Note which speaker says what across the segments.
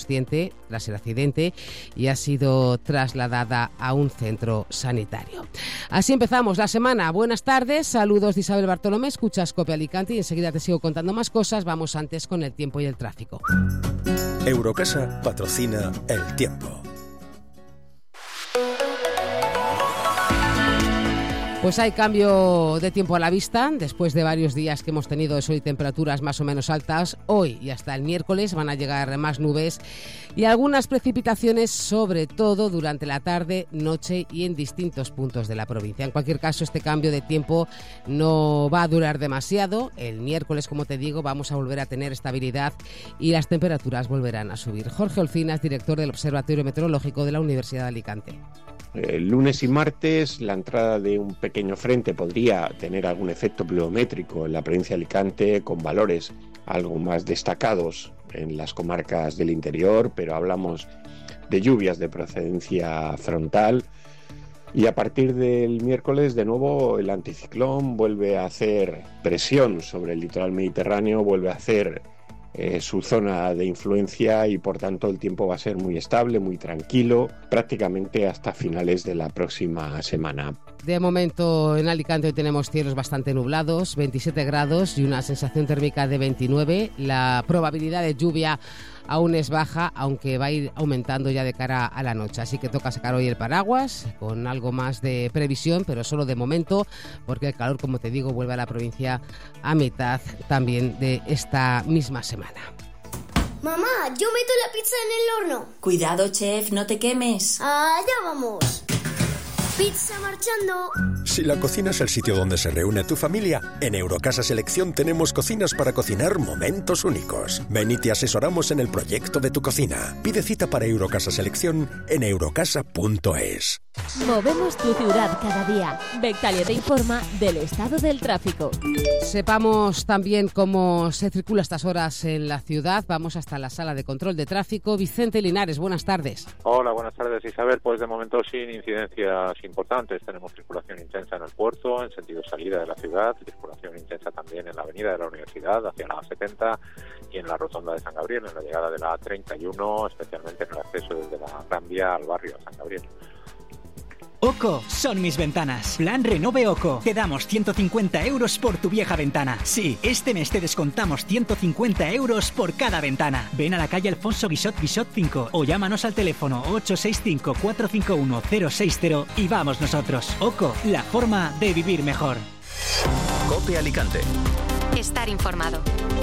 Speaker 1: inconsciente tras el accidente y ha sido trasladada a un centro sanitario. Así empezamos la semana. Buenas tardes, saludos de Isabel Bartolomé, escuchas COPE Alicante y enseguida te sigo contando más cosas. Vamos antes con el tiempo y el tráfico.
Speaker 2: Eurocasa patrocina el tiempo.
Speaker 1: Pues hay cambio de tiempo a la vista. Después de varios días que hemos tenido sol y temperaturas más o menos altas, hoy y hasta el miércoles van a llegar más nubes y algunas precipitaciones, sobre todo durante la tarde, noche y en distintos puntos de la provincia. En cualquier caso, este cambio de tiempo no va a durar demasiado. El miércoles, como te digo, vamos a volver a tener estabilidad y las temperaturas volverán a subir. Jorge Olcinas, director del Observatorio Meteorológico de la Universidad de Alicante.
Speaker 3: El lunes y martes la entrada de un pequeño frente podría tener algún efecto pluviométrico en la provincia de Alicante, con valores algo más destacados en las comarcas del interior, pero hablamos de lluvias de procedencia frontal. Y a partir del miércoles, de nuevo, el anticiclón vuelve a hacer presión sobre el litoral mediterráneo, vuelve a hacer su zona de influencia y por tanto el tiempo va a ser muy estable, muy tranquilo, prácticamente hasta finales de la próxima semana.
Speaker 1: De momento en Alicante hoy tenemos cielos bastante nublados, 27 grados y una sensación térmica de 29. La probabilidad de lluvia aún es baja, aunque va a ir aumentando ya de cara a la noche. Así que toca sacar hoy el paraguas con algo más de previsión, pero solo de momento, porque el calor, como te digo, vuelve a la provincia a mitad también de esta misma semana.
Speaker 4: Mamá, yo meto la pizza en el horno.
Speaker 5: Cuidado, chef, no te quemes.
Speaker 4: Allá vamos. Pizza marchando.
Speaker 2: Si la cocina es el sitio donde se reúne tu familia, en Eurocasa Selección tenemos cocinas para cocinar momentos únicos. Ven y te asesoramos en el proyecto de tu cocina. Pide cita para Eurocasa Selección en eurocasa.es.
Speaker 6: Movemos tu ciudad cada día. Bectalia te informa del estado del tráfico.
Speaker 1: Sepamos también cómo se circula a estas horas en la ciudad. Vamos hasta la sala de control de tráfico. Vicente Linares, buenas tardes.
Speaker 7: Hola, buenas tardes, Isabel. Pues de momento sin incidencias importantes. Tenemos circulación intensa en el puerto, en sentido salida de la ciudad, circulación intensa también en la avenida de la Universidad, hacia la 70 y en la rotonda de San Gabriel, en la llegada de la 31, especialmente en el acceso desde la Gran Vía al barrio de San Gabriel.
Speaker 8: OCO son mis ventanas. Plan Renove OCO. Te damos 150 euros por tu vieja ventana. Sí, este mes te descontamos 150 euros por cada ventana. Ven a la calle Alfonso Guixot 5 o llámanos al teléfono 865-451-060 y vamos nosotros. OCO, la forma de vivir mejor.
Speaker 2: COPE Alicante.
Speaker 9: Estar informado.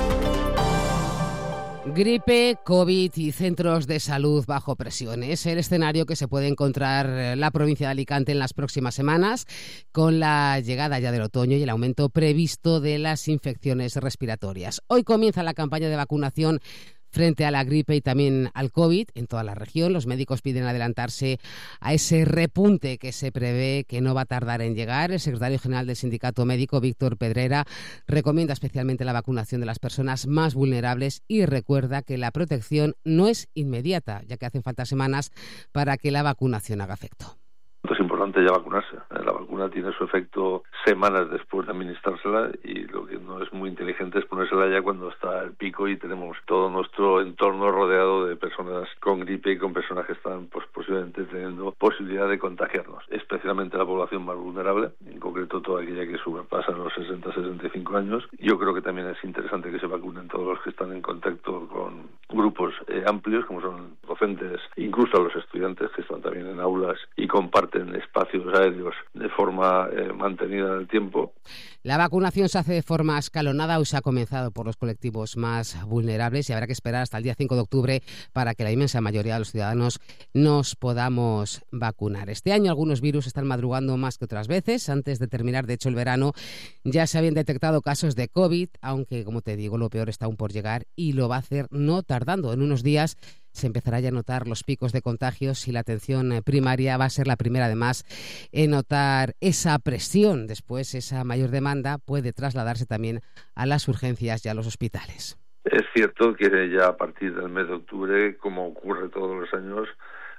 Speaker 1: Gripe, COVID y centros de salud bajo presión. Es el escenario que se puede encontrar la provincia de Alicante en las próximas semanas, con la llegada ya del otoño y el aumento previsto de las infecciones respiratorias. Hoy comienza la campaña de vacunación frente a la gripe y también al COVID en toda la región. Los médicos piden adelantarse a ese repunte que se prevé que no va a tardar en llegar. El secretario general del Sindicato Médico, Víctor Pedrera, recomienda especialmente la vacunación de las personas más vulnerables y recuerda que la protección no es inmediata, ya que hacen falta semanas para que la vacunación haga efecto.
Speaker 10: Es importante ya vacunarse. La vacuna tiene su efecto semanas después de administrársela y lo que no es muy inteligente es ponérsela ya cuando está el pico y tenemos todo nuestro entorno rodeado de personas con gripe y con personas que están posiblemente teniendo posibilidad de contagiarnos, especialmente la población más vulnerable, en concreto toda aquella que sobrepasa los 60-65 años. Yo creo que también es interesante que se vacunen todos los que están en contacto con grupos amplios, como son docentes, incluso a los estudiantes que están también en aulas y comparten espacios aéreos de forma mantenida en el tiempo.
Speaker 1: La vacunación se hace de forma escalonada. Hoy se ha comenzado por los colectivos más vulnerables y habrá que esperar hasta el día 5 de octubre para que la inmensa mayoría de los ciudadanos nos podamos vacunar. Este año algunos virus están madrugando más que otras veces. Antes de terminar, de hecho, el verano ya se habían detectado casos de COVID, aunque, como te digo, lo peor está aún por llegar y lo va a hacer no tardando. En unos días se empezará ya a notar los picos de contagios y la atención primaria va a ser la primera, además, en notar esa presión. Después, esa mayor demanda puede trasladarse también a las urgencias y a los hospitales.
Speaker 10: Es cierto que ya a partir del mes de octubre, como ocurre todos los años,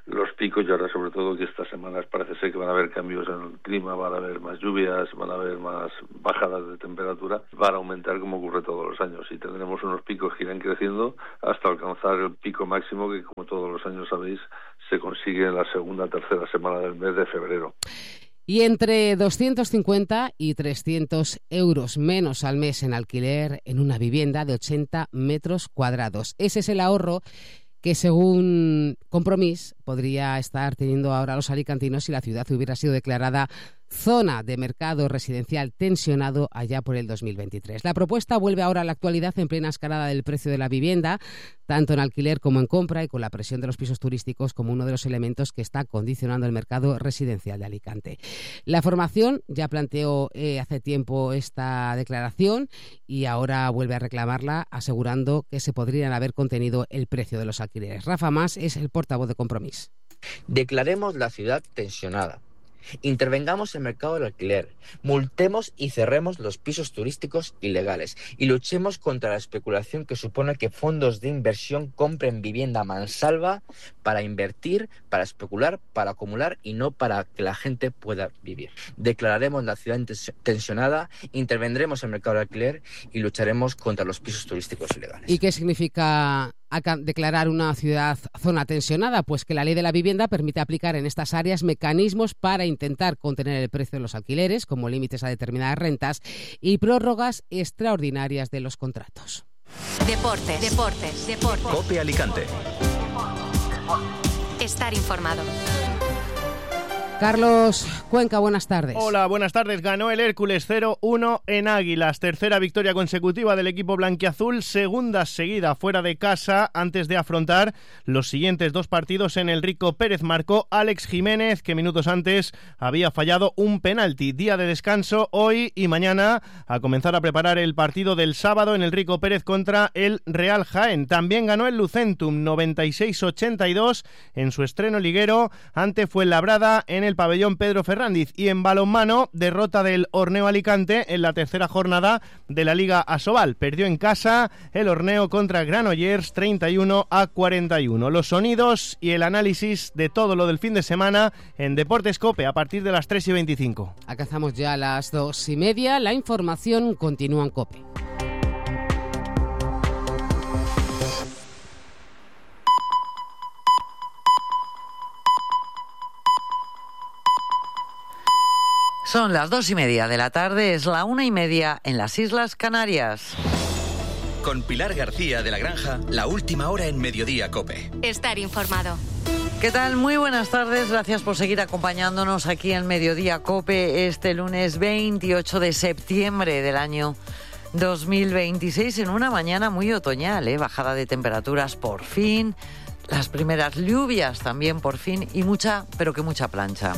Speaker 10: los picos, y ahora sobre todo que estas semanas parece ser que van a haber cambios en el clima, van a haber más lluvias, van a haber más bajadas de temperatura, van a aumentar como ocurre todos los años, y tendremos unos picos que irán creciendo hasta alcanzar el pico máximo que, como todos los años sabéis, se consigue en la segunda, tercera semana del mes de febrero.
Speaker 1: Y entre 250 y 300 euros menos al mes en alquiler en una vivienda de 80 metros cuadrados. Ese es el ahorro que, según Compromís, podría estar teniendo ahora los alicantinos si la ciudad hubiera sido declarada zona de mercado residencial tensionado allá por el 2023. La propuesta vuelve ahora a la actualidad en plena escalada del precio de la vivienda, tanto en alquiler como en compra, y con la presión de los pisos turísticos como uno de los elementos que está condicionando el mercado residencial de Alicante. La formación ya planteó hace tiempo esta declaración y ahora vuelve a reclamarla, asegurando que se podrían haber contenido el precio de los alquileres. Rafa Mas es el portavoz de Compromís.
Speaker 11: Declaremos la ciudad tensionada. Intervengamos en el mercado del alquiler, multemos y cerremos los pisos turísticos ilegales y luchemos contra la especulación que supone que fondos de inversión compren vivienda a mansalva para invertir, para especular, para acumular y no para que la gente pueda vivir. Declararemos la ciudad tensionada, intervendremos en el mercado del alquiler y lucharemos contra los pisos turísticos ilegales.
Speaker 1: ¿Y qué significa declarar una ciudad zona tensionada? Pues que la ley de la vivienda permite aplicar en estas áreas mecanismos para intentar contener el precio de los alquileres, como límites a determinadas rentas y prórrogas extraordinarias de los contratos.
Speaker 9: Deportes.
Speaker 12: COPE Alicante.
Speaker 9: Estar informado.
Speaker 1: Carlos Cuenca, buenas tardes.
Speaker 13: Hola, buenas tardes. Ganó el Hércules 0-1 en Águilas. Tercera victoria consecutiva del equipo blanquiazul, segunda seguida fuera de casa antes de afrontar los siguientes dos partidos en el Rico Pérez. Marcó Alex Jiménez, que minutos antes había fallado un penalti. Día de descanso hoy y mañana a comenzar a preparar el partido del sábado en el Rico Pérez contra el Real Jaén. También ganó el Lucentum 96-82 en su estreno liguero ante Fuenlabrada en el pabellón Pedro Ferrandiz. Y en balonmano, derrota del Horneo Alicante en la tercera jornada de la Liga Asobal. Perdió en casa el Horneo contra Granollers 31-41. Los sonidos y el análisis de todo lo del fin de semana en Deportes COPE a partir de las 3:25.
Speaker 1: Alcanzamos ya las 2:30. La información continúa en COPE.
Speaker 14: Son las 2:30 de la tarde, es la 1:30 en las Islas Canarias.
Speaker 12: Con Pilar García de la Granja, la última hora en Mediodía COPE.
Speaker 9: Estar informado.
Speaker 14: ¿Qué tal? Muy buenas tardes, gracias por seguir acompañándonos aquí en Mediodía COPE este lunes 28 de septiembre del año 2026, en una mañana muy otoñal, bajada de temperaturas por fin, las primeras lluvias también por fin y mucha, pero que mucha plancha.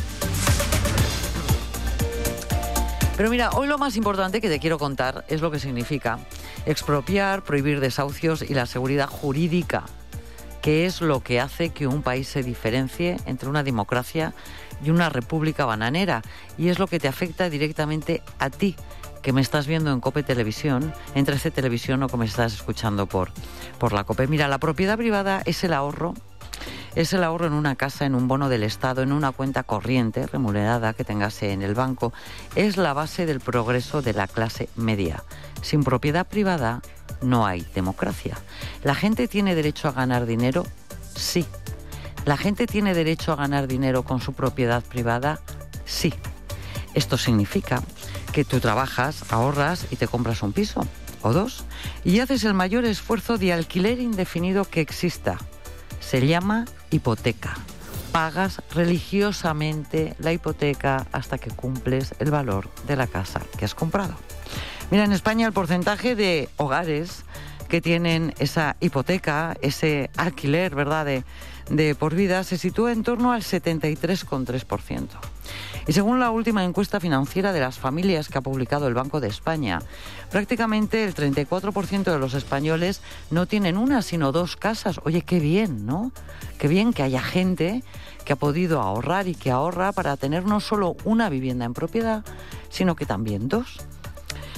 Speaker 14: Pero mira, hoy lo más importante que te quiero contar es lo que significa expropiar, prohibir desahucios y la seguridad jurídica, que es lo que hace que un país se diferencie entre una democracia y una república bananera, y es lo que te afecta directamente a ti, que me estás viendo en COPE Televisión, en 13 Televisión, o que me estás escuchando por la COPE. Mira, la propiedad privada es el ahorro en una casa, en un bono del Estado, en una cuenta corriente remunerada que tengas en el banco. Es la base del progreso de la clase media. Sin propiedad privada no hay democracia. ¿La gente tiene derecho a ganar dinero? Sí. ¿La gente tiene derecho a ganar dinero con su propiedad privada? Sí. Esto significa que tú trabajas, ahorras y te compras un piso o dos y haces el mayor esfuerzo de alquiler indefinido que exista. Se llama hipoteca. Pagas religiosamente la hipoteca hasta que cumples el valor de la casa que has comprado. Mira, en España el porcentaje de hogares que tienen esa hipoteca, ese alquiler, ¿verdad?, de por vida, se sitúa en torno al 73,3%. Y según la última encuesta financiera de las familias que ha publicado el Banco de España, prácticamente el 34% de los españoles no tienen una, sino dos casas. Oye, qué bien, ¿no? Qué bien que haya gente que ha podido ahorrar y que ahorra para tener no solo una vivienda en propiedad, sino que también dos.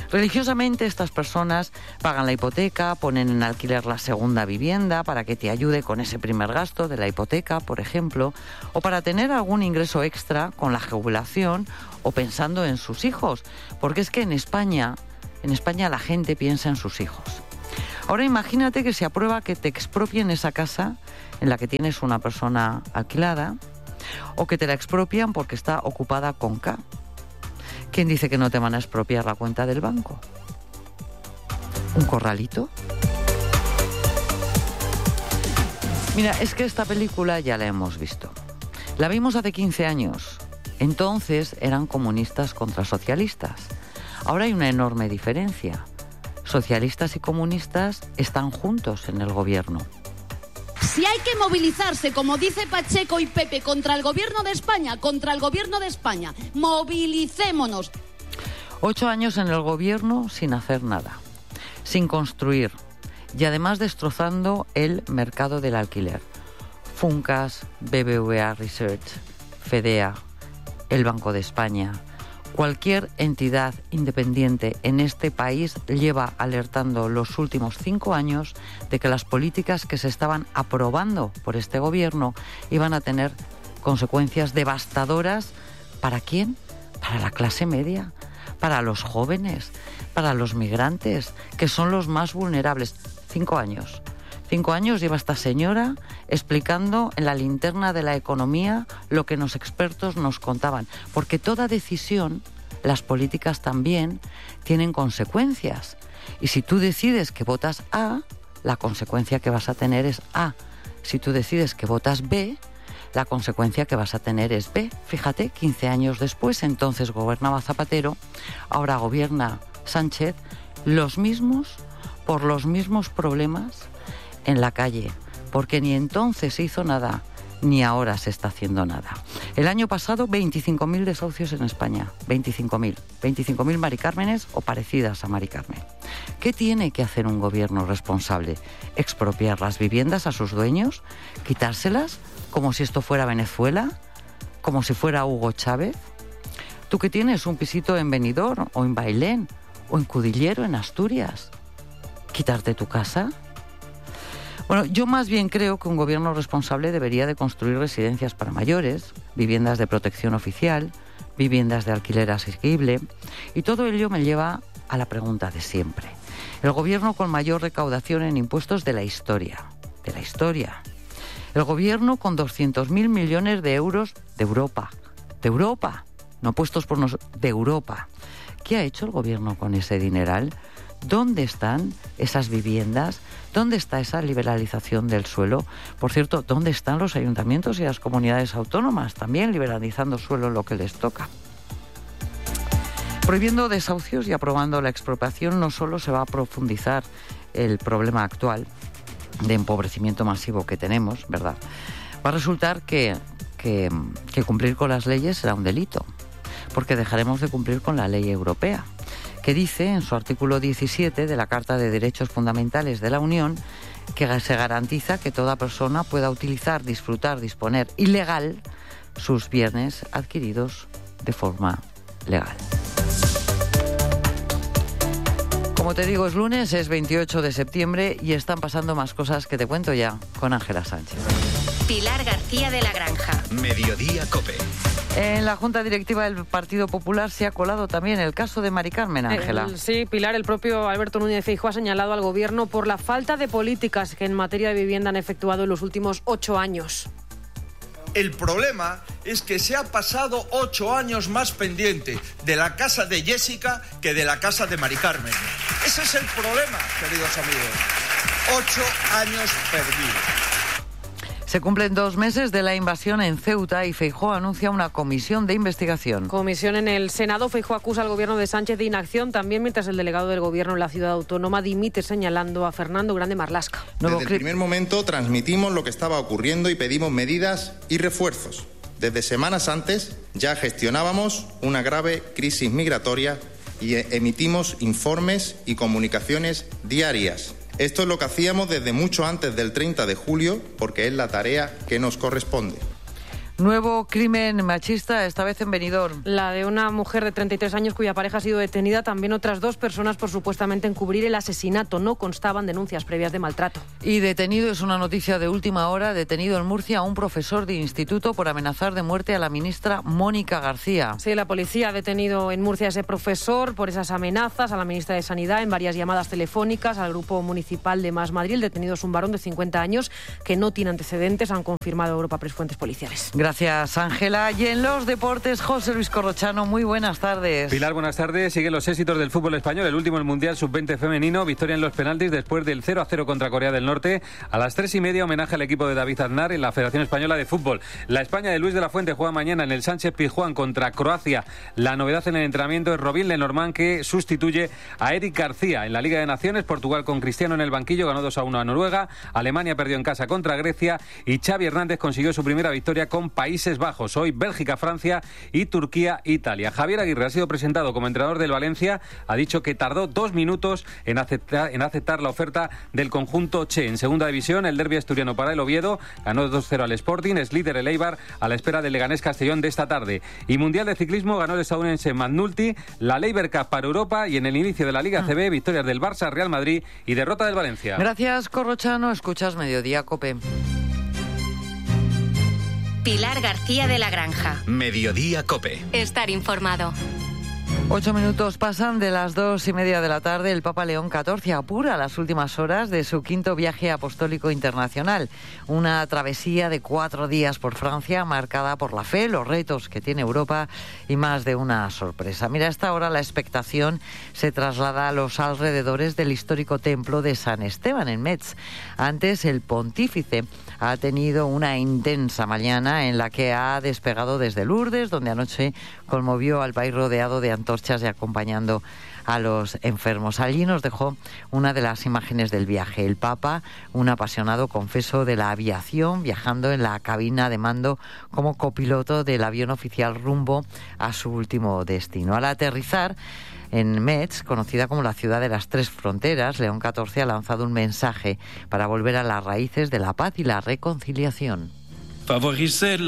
Speaker 14: Religiosamente estas personas pagan la hipoteca, ponen en alquiler la segunda vivienda para que te ayude con ese primer gasto de la hipoteca, por ejemplo, o para tener algún ingreso extra con la jubilación o pensando en sus hijos, porque es que en España la gente piensa en sus hijos. Ahora imagínate que se aprueba que te expropien esa casa en la que tienes una persona alquilada o que te la expropian porque está ocupada con K. ¿Quién dice que no te van a expropiar la cuenta del banco? ¿Un corralito? Mira, es que esta película ya la hemos visto. La vimos hace 15 años. Entonces eran comunistas contra socialistas. Ahora hay una enorme diferencia. Socialistas y comunistas están juntos en el gobierno.
Speaker 15: Si hay que movilizarse, como dice Pacheco y Pepe, contra el gobierno de España, movilicémonos.
Speaker 14: 8 años en el gobierno sin hacer nada, sin construir y además destrozando el mercado del alquiler. Funcas, BBVA Research, Fedea, el Banco de España. Cualquier entidad independiente en este país lleva alertando los últimos 5 años de que las políticas que se estaban aprobando por este gobierno iban a tener consecuencias devastadoras. ¿Para quién? Para la clase media, para los jóvenes, para los migrantes, que son los más vulnerables. 5 años. 5 años lleva esta señora explicando en la linterna de la economía lo que los expertos nos contaban. Porque toda decisión, las políticas también, tienen consecuencias. Y si tú decides que votas A, la consecuencia que vas a tener es A. Si tú decides que votas B, la consecuencia que vas a tener es B. Fíjate, 15 años después, entonces gobernaba Zapatero, ahora gobierna Sánchez, los mismos, por los mismos problemas en la calle, porque ni entonces se hizo nada, ni ahora se está haciendo nada. El año pasado, 25.000 desahucios en España, 25.000 Mari Cármenes o parecidas a Mari Carmen. ¿Qué tiene que hacer un gobierno responsable? ¿Expropiar las viviendas a sus dueños? ¿Quitárselas como si esto fuera Venezuela? ¿Como si fuera Hugo Chávez? ¿Tú que tienes un pisito en Benidorm o en Bailén o en Cudillero, en Asturias? ¿Quitarte tu casa? Bueno, yo más bien creo que un gobierno responsable debería de construir residencias para mayores, viviendas de protección oficial, viviendas de alquiler asequible, y todo ello me lleva a la pregunta de siempre. El gobierno con mayor recaudación en impuestos de la historia. El gobierno con 200.000 millones de euros de Europa, no puestos por nosotros, de Europa. ¿Qué ha hecho el gobierno con ese dineral? ¿Dónde están esas viviendas? ¿Dónde está esa liberalización del suelo? Por cierto, ¿dónde están los ayuntamientos y las comunidades autónomas también liberalizando suelo lo que les toca? Prohibiendo desahucios y aprobando la expropiación no solo se va a profundizar el problema actual de empobrecimiento masivo que tenemos, ¿verdad? Va a resultar que cumplir con las leyes será un delito, porque dejaremos de cumplir con la ley europea, que dice en su artículo 17 de la Carta de Derechos Fundamentales de la Unión que se garantiza que toda persona pueda utilizar, disfrutar, disponer y legal sus bienes adquiridos de forma legal. Como te digo, es lunes, es 28 de septiembre y están pasando más cosas que te cuento ya con Ángela Sánchez.
Speaker 9: Pilar García de la Granja.
Speaker 12: Mediodía COPE.
Speaker 14: En la Junta Directiva del Partido Popular se ha colado también el caso de Mari Carmen, Ángela.
Speaker 16: Sí, Pilar, el propio Alberto Núñez Feijóo ha señalado al Gobierno por la falta de políticas que en materia de vivienda han efectuado en los últimos 8 años.
Speaker 17: El problema es que se ha pasado 8 años más pendiente de la casa de Jessica que de la casa de Mari Carmen. Ese es el problema, queridos amigos. 8 años perdidos.
Speaker 14: Se cumplen 2 meses de la invasión en Ceuta y Feijóo anuncia una comisión de investigación.
Speaker 16: Comisión en el Senado. Feijóo acusa al Gobierno de Sánchez de inacción, también mientras el delegado del Gobierno en la ciudad autónoma dimite, señalando a Fernando Grande Marlaska.
Speaker 18: Desde el primer momento transmitimos lo que estaba ocurriendo y pedimos medidas y refuerzos. Desde semanas antes ya gestionábamos una grave crisis migratoria y emitimos informes y comunicaciones diarias. Esto es lo que hacíamos desde mucho antes del 30 de julio, porque es la tarea que nos corresponde.
Speaker 14: Nuevo crimen machista, esta vez en Benidorm.
Speaker 16: La de una mujer de 33 años cuya pareja ha sido detenida. También otras 2 personas por supuestamente encubrir el asesinato. No constaban denuncias previas de maltrato.
Speaker 14: Y detenido, es una noticia de última hora, detenido en Murcia a un profesor de instituto por amenazar de muerte a la ministra Mónica García.
Speaker 16: Sí, la policía ha detenido en Murcia a ese profesor por esas amenazas a la ministra de Sanidad en varias llamadas telefónicas al Grupo Municipal de Más Madrid. El detenido es un varón de 50 años que no tiene antecedentes, han confirmado Europa Press fuentes policiales.
Speaker 14: Gracias, Ángela. Y en los deportes, José Luis Corrochano, muy buenas tardes.
Speaker 19: Pilar, buenas tardes. Siguen los éxitos del fútbol español. El último, el Mundial Sub-20 femenino. Victoria en los penaltis después del 0-0 contra Corea del Norte. A las 3:30, homenaje al equipo de David Aznar en la Federación Española de Fútbol. La España de Luis de la Fuente juega mañana en el Sánchez Pizjuán contra Croacia. La novedad en el entrenamiento es Robin Lenormand, que sustituye a Eric García. En la Liga de Naciones, Portugal con Cristiano en el banquillo ganó 2-1 a Noruega. Alemania perdió en casa contra Grecia y Xavi Hernández consiguió su primera victoria con Países Bajos. Hoy Bélgica, Francia y Turquía, Italia. Javier Aguirre ha sido presentado como entrenador del Valencia. Ha dicho que tardó 2 minutos en aceptar la oferta del conjunto Che. En segunda división, el derbi asturiano para el Oviedo ganó 2-0 al Sporting. Es líder el Eibar a la espera del Leganés Castellón de esta tarde. Y Mundial de Ciclismo ganó el estadounidense McNulty. La Labour Cup para Europa y en el inicio de la Liga CB, victorias del Barça, Real Madrid y derrota del Valencia.
Speaker 14: Gracias, Corrochano. Escuchas Mediodía COPE.
Speaker 9: Pilar García de la Granja.
Speaker 12: Mediodía COPE.
Speaker 9: Estar informado.
Speaker 14: 8 minutos pasan de las 2:30 de la tarde. El Papa León XIV apura las últimas horas de su 5º viaje apostólico internacional. Una travesía de 4 días por Francia, marcada por la fe, los retos que tiene Europa y más de una sorpresa. Mira, a esta hora la expectación se traslada a los alrededores del histórico templo de San Esteban en Metz. Antes, el pontífice ha tenido una intensa mañana en la que ha despegado desde Lourdes, donde anoche conmovió al país rodeado de antorchas y acompañando a los enfermos. Allí nos dejó una de las imágenes del viaje. El Papa, un apasionado confeso de la aviación, viajando en la cabina de mando como copiloto del avión oficial rumbo a su último destino. Al aterrizar en Metz, conocida como la ciudad de las 3 fronteras, León XIV ha lanzado un mensaje para volver a las raíces de la paz y la reconciliación.
Speaker 20: Favorecer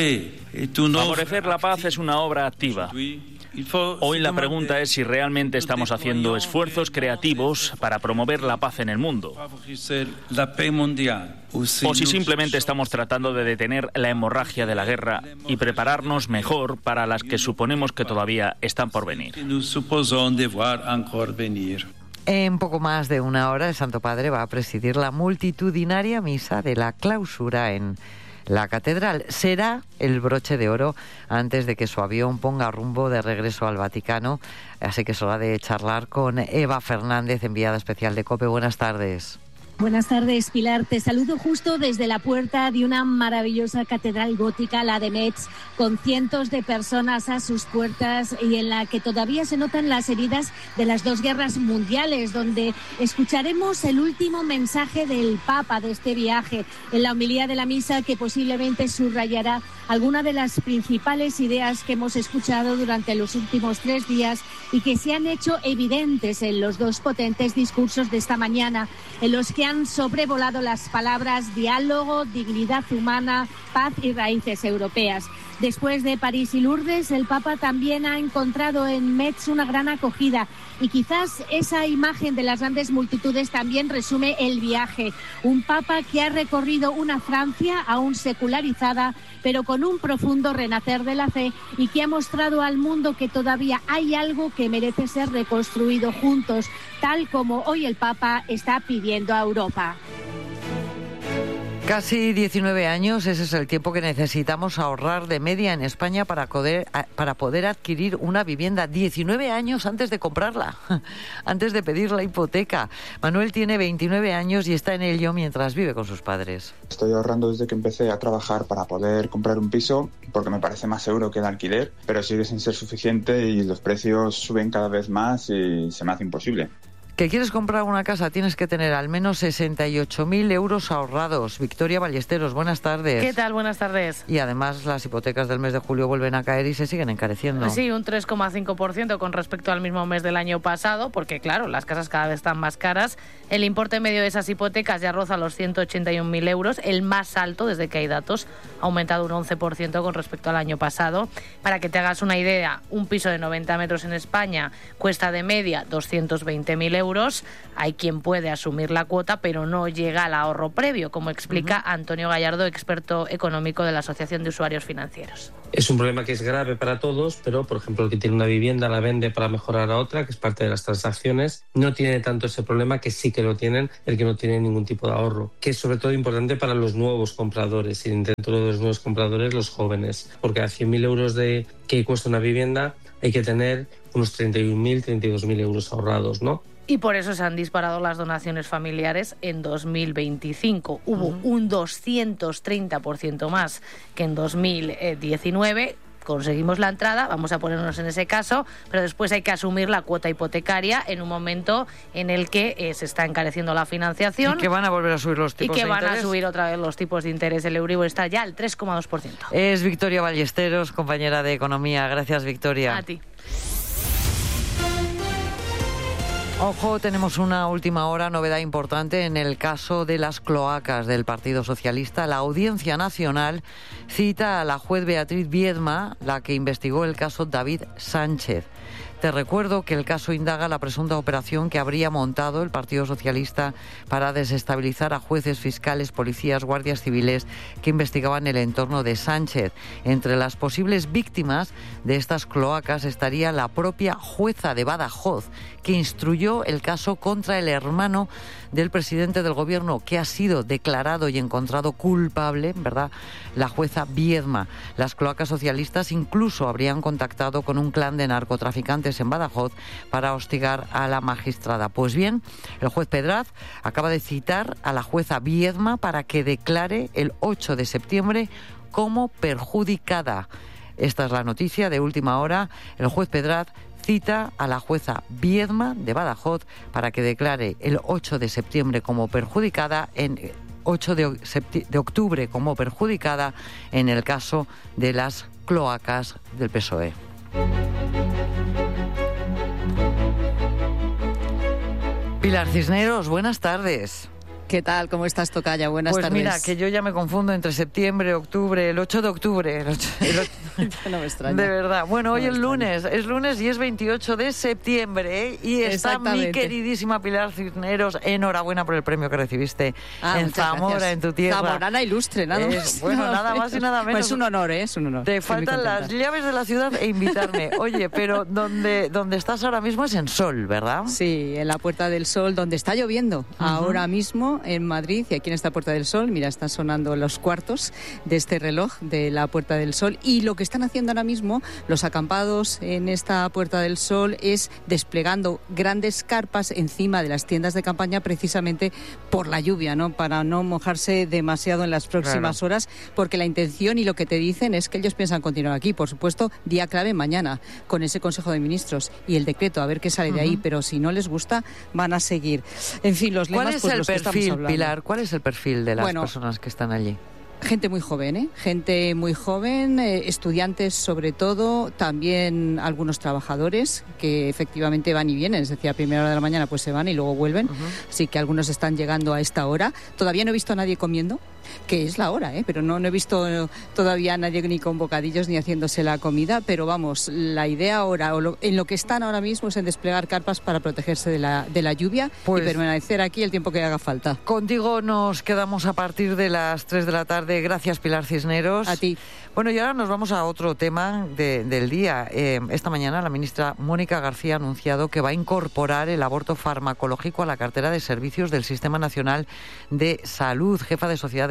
Speaker 20: la paz es una obra activa. Hoy la pregunta es si realmente estamos haciendo esfuerzos creativos para promover la paz en el mundo, o si simplemente estamos tratando de detener la hemorragia de la guerra y prepararnos mejor para las que suponemos que todavía están por venir.
Speaker 14: En poco más de una hora, el Santo Padre va a presidir la multitudinaria misa de la clausura en la catedral. Será el broche de oro antes de que su avión ponga rumbo de regreso al Vaticano. Así que es hora de charlar con Eva Fernández, enviada especial de COPE. Buenas tardes.
Speaker 21: Buenas tardes, Pilar. Te saludo justo desde la puerta de una maravillosa catedral gótica, la de Metz, con cientos de personas a sus puertas y en la que todavía se notan las heridas de las 2 guerras mundiales, donde escucharemos el último mensaje del Papa de este viaje, en la homilía de la misa, que posiblemente subrayará algunas de las principales ideas que hemos escuchado durante los últimos 3 días y que se han hecho evidentes en los 2 potentes discursos de esta mañana, en los que han sobrevolado las palabras diálogo, dignidad humana, paz y raíces europeas. Después de París y Lourdes, el Papa también ha encontrado en Metz una gran acogida y quizás esa imagen de las grandes multitudes también resume el viaje. Un Papa que ha recorrido una Francia aún secularizada, pero con un profundo renacer de la fe y que ha mostrado al mundo que todavía hay algo que merece ser reconstruido juntos, tal como hoy el Papa está pidiendo a Europa.
Speaker 14: Casi 19 años, ese es el tiempo que necesitamos ahorrar de media en España para poder adquirir una vivienda. 19 años antes de comprarla, antes de pedir la hipoteca. Manuel tiene 29 años y está en ello mientras vive con sus padres.
Speaker 22: Estoy ahorrando desde que empecé a trabajar para poder comprar un piso, porque me parece más seguro que el alquiler, pero sigue sin ser suficiente y los precios suben cada vez más y se me hace imposible.
Speaker 14: ¿Que quieres comprar una casa? Tienes que tener al menos 68.000 euros ahorrados. Victoria Ballesteros, buenas tardes.
Speaker 3: ¿Qué tal? Buenas tardes.
Speaker 14: Y además las hipotecas del mes de julio vuelven a caer y se siguen encareciendo.
Speaker 3: Sí, un 3,5% con respecto al mismo mes del año pasado, porque claro, las casas cada vez están más caras. El importe medio de esas hipotecas ya roza los 181.000 euros, el más alto desde que hay datos, ha aumentado un 11% con respecto al año pasado. Para que te hagas una idea, un piso de 90 metros en España cuesta de media 220.000 euros. Hay quien puede asumir la cuota, pero no llega al ahorro previo, como explica Antonio Gallardo, experto económico de la Asociación de Usuarios Financieros.
Speaker 5: Es un problema que es grave para todos, pero, por ejemplo, el que tiene una vivienda la vende para mejorar a otra, que es parte de las transacciones, no tiene tanto ese problema, que sí que lo tienen el que no tiene ningún tipo de ahorro, que es sobre todo importante para los nuevos compradores y dentro de los nuevos compradores los jóvenes, porque a 100.000 euros de que cuesta una vivienda hay que tener unos 31.000, 32.000 euros ahorrados, ¿no?
Speaker 3: Y por eso se han disparado las donaciones familiares en 2025. Hubo un 230% más que en 2019. Conseguimos la entrada, vamos a ponernos en ese caso, pero después hay que asumir la cuota hipotecaria en un momento en el que se está encareciendo la financiación.
Speaker 14: Y que van a volver a subir los tipos de interés.
Speaker 3: Y que van a subir otra vez los tipos de interés. El Euribor está ya al 3,2%.
Speaker 14: Es Victoria Ballesteros, compañera de Economía. Gracias, Victoria.
Speaker 3: A ti.
Speaker 14: Ojo, tenemos una última hora, novedad importante en el caso de las cloacas del Partido Socialista. La Audiencia Nacional cita a la juez Beatriz Viedma, la que investigó el caso David Sánchez. Te recuerdo que el caso indaga la presunta operación que habría montado el Partido Socialista para desestabilizar a jueces, fiscales, policías, guardias civiles que investigaban el entorno de Sánchez. Entre las posibles víctimas de estas cloacas estaría la propia jueza de Badajoz, que instruyó el caso contra el hermano del presidente del gobierno, que ha sido declarado y encontrado culpable, ¿verdad?, la jueza Viedma. Las cloacas socialistas incluso habrían contactado con un clan de narcotraficantes en Badajoz para hostigar a la magistrada. Pues bien, el juez Pedraz acaba de citar a la jueza Viedma para que declare el 8 de septiembre como perjudicada. Esta es la noticia de última hora. El juez Pedraz cita a la jueza Viedma de Badajoz para que declare el 8 de septiembre como perjudicada, en 8 de octubre como perjudicada en el caso de las cloacas del PSOE. Pilar Cisneros, buenas tardes.
Speaker 23: ¿Qué tal? ¿Cómo estás, tocaya? Buenas tardes.
Speaker 14: Pues mira, que yo ya me confundo entre septiembre, octubre, el 8 de octubre.
Speaker 23: No me extraña.
Speaker 14: De verdad. Bueno, hoy es lunes y es 28 de septiembre, ¿eh? Y está mi queridísima Pilar Cisneros. Enhorabuena por el premio que recibiste en Zamora, gracias. En tu tierra.
Speaker 23: Zamorana ilustre, nada más.
Speaker 14: Bueno, nada más y nada menos.
Speaker 23: Pues es un honor, ¿eh? Es un honor.
Speaker 14: Te faltan las llaves de la ciudad e invitarme. Oye, pero donde estás ahora mismo es en Sol, ¿verdad?
Speaker 23: Sí, en la Puerta del Sol, donde está lloviendo ahora mismo en Madrid, y aquí en esta Puerta del Sol, mira, están sonando los cuartos de este reloj de la Puerta del Sol, y lo que están haciendo ahora mismo los acampados en esta Puerta del Sol es desplegando grandes carpas encima de las tiendas de campaña, precisamente por la lluvia, ¿no? Para no mojarse demasiado en las próximas horas, porque la intención y lo que te dicen es que ellos piensan continuar aquí. Por supuesto, día clave mañana con ese Consejo de Ministros y el decreto, a ver qué sale de ahí, pero si no les gusta van a seguir. En fin, los lemas,
Speaker 14: ¿cuál es
Speaker 23: pues,
Speaker 14: el
Speaker 23: los que
Speaker 14: perfil,
Speaker 23: estamos hablando.
Speaker 14: Pilar? ¿Cuál es el perfil de las personas que están allí?
Speaker 23: Gente muy joven, ¿eh? Gente muy joven, estudiantes sobre todo, también algunos trabajadores que efectivamente van y vienen, es decir, a primera hora de la mañana pues se van y luego vuelven, así que algunos están llegando a esta hora. Todavía no he visto a nadie comiendo, que es la hora, pero no he visto todavía a nadie ni con bocadillos ni haciéndose la comida, pero vamos, la idea ahora, en lo que están ahora mismo, es en desplegar carpas para protegerse de la lluvia y permanecer aquí el tiempo que haga falta.
Speaker 14: Contigo nos quedamos a partir de las 3 de la tarde. Gracias, Pilar Cisneros.
Speaker 23: A ti.
Speaker 14: Bueno, y ahora nos vamos a otro tema del día. Esta mañana la ministra Mónica García ha anunciado que va a incorporar el aborto farmacológico a la cartera de servicios del Sistema Nacional de Salud. Jefa de Sociedad de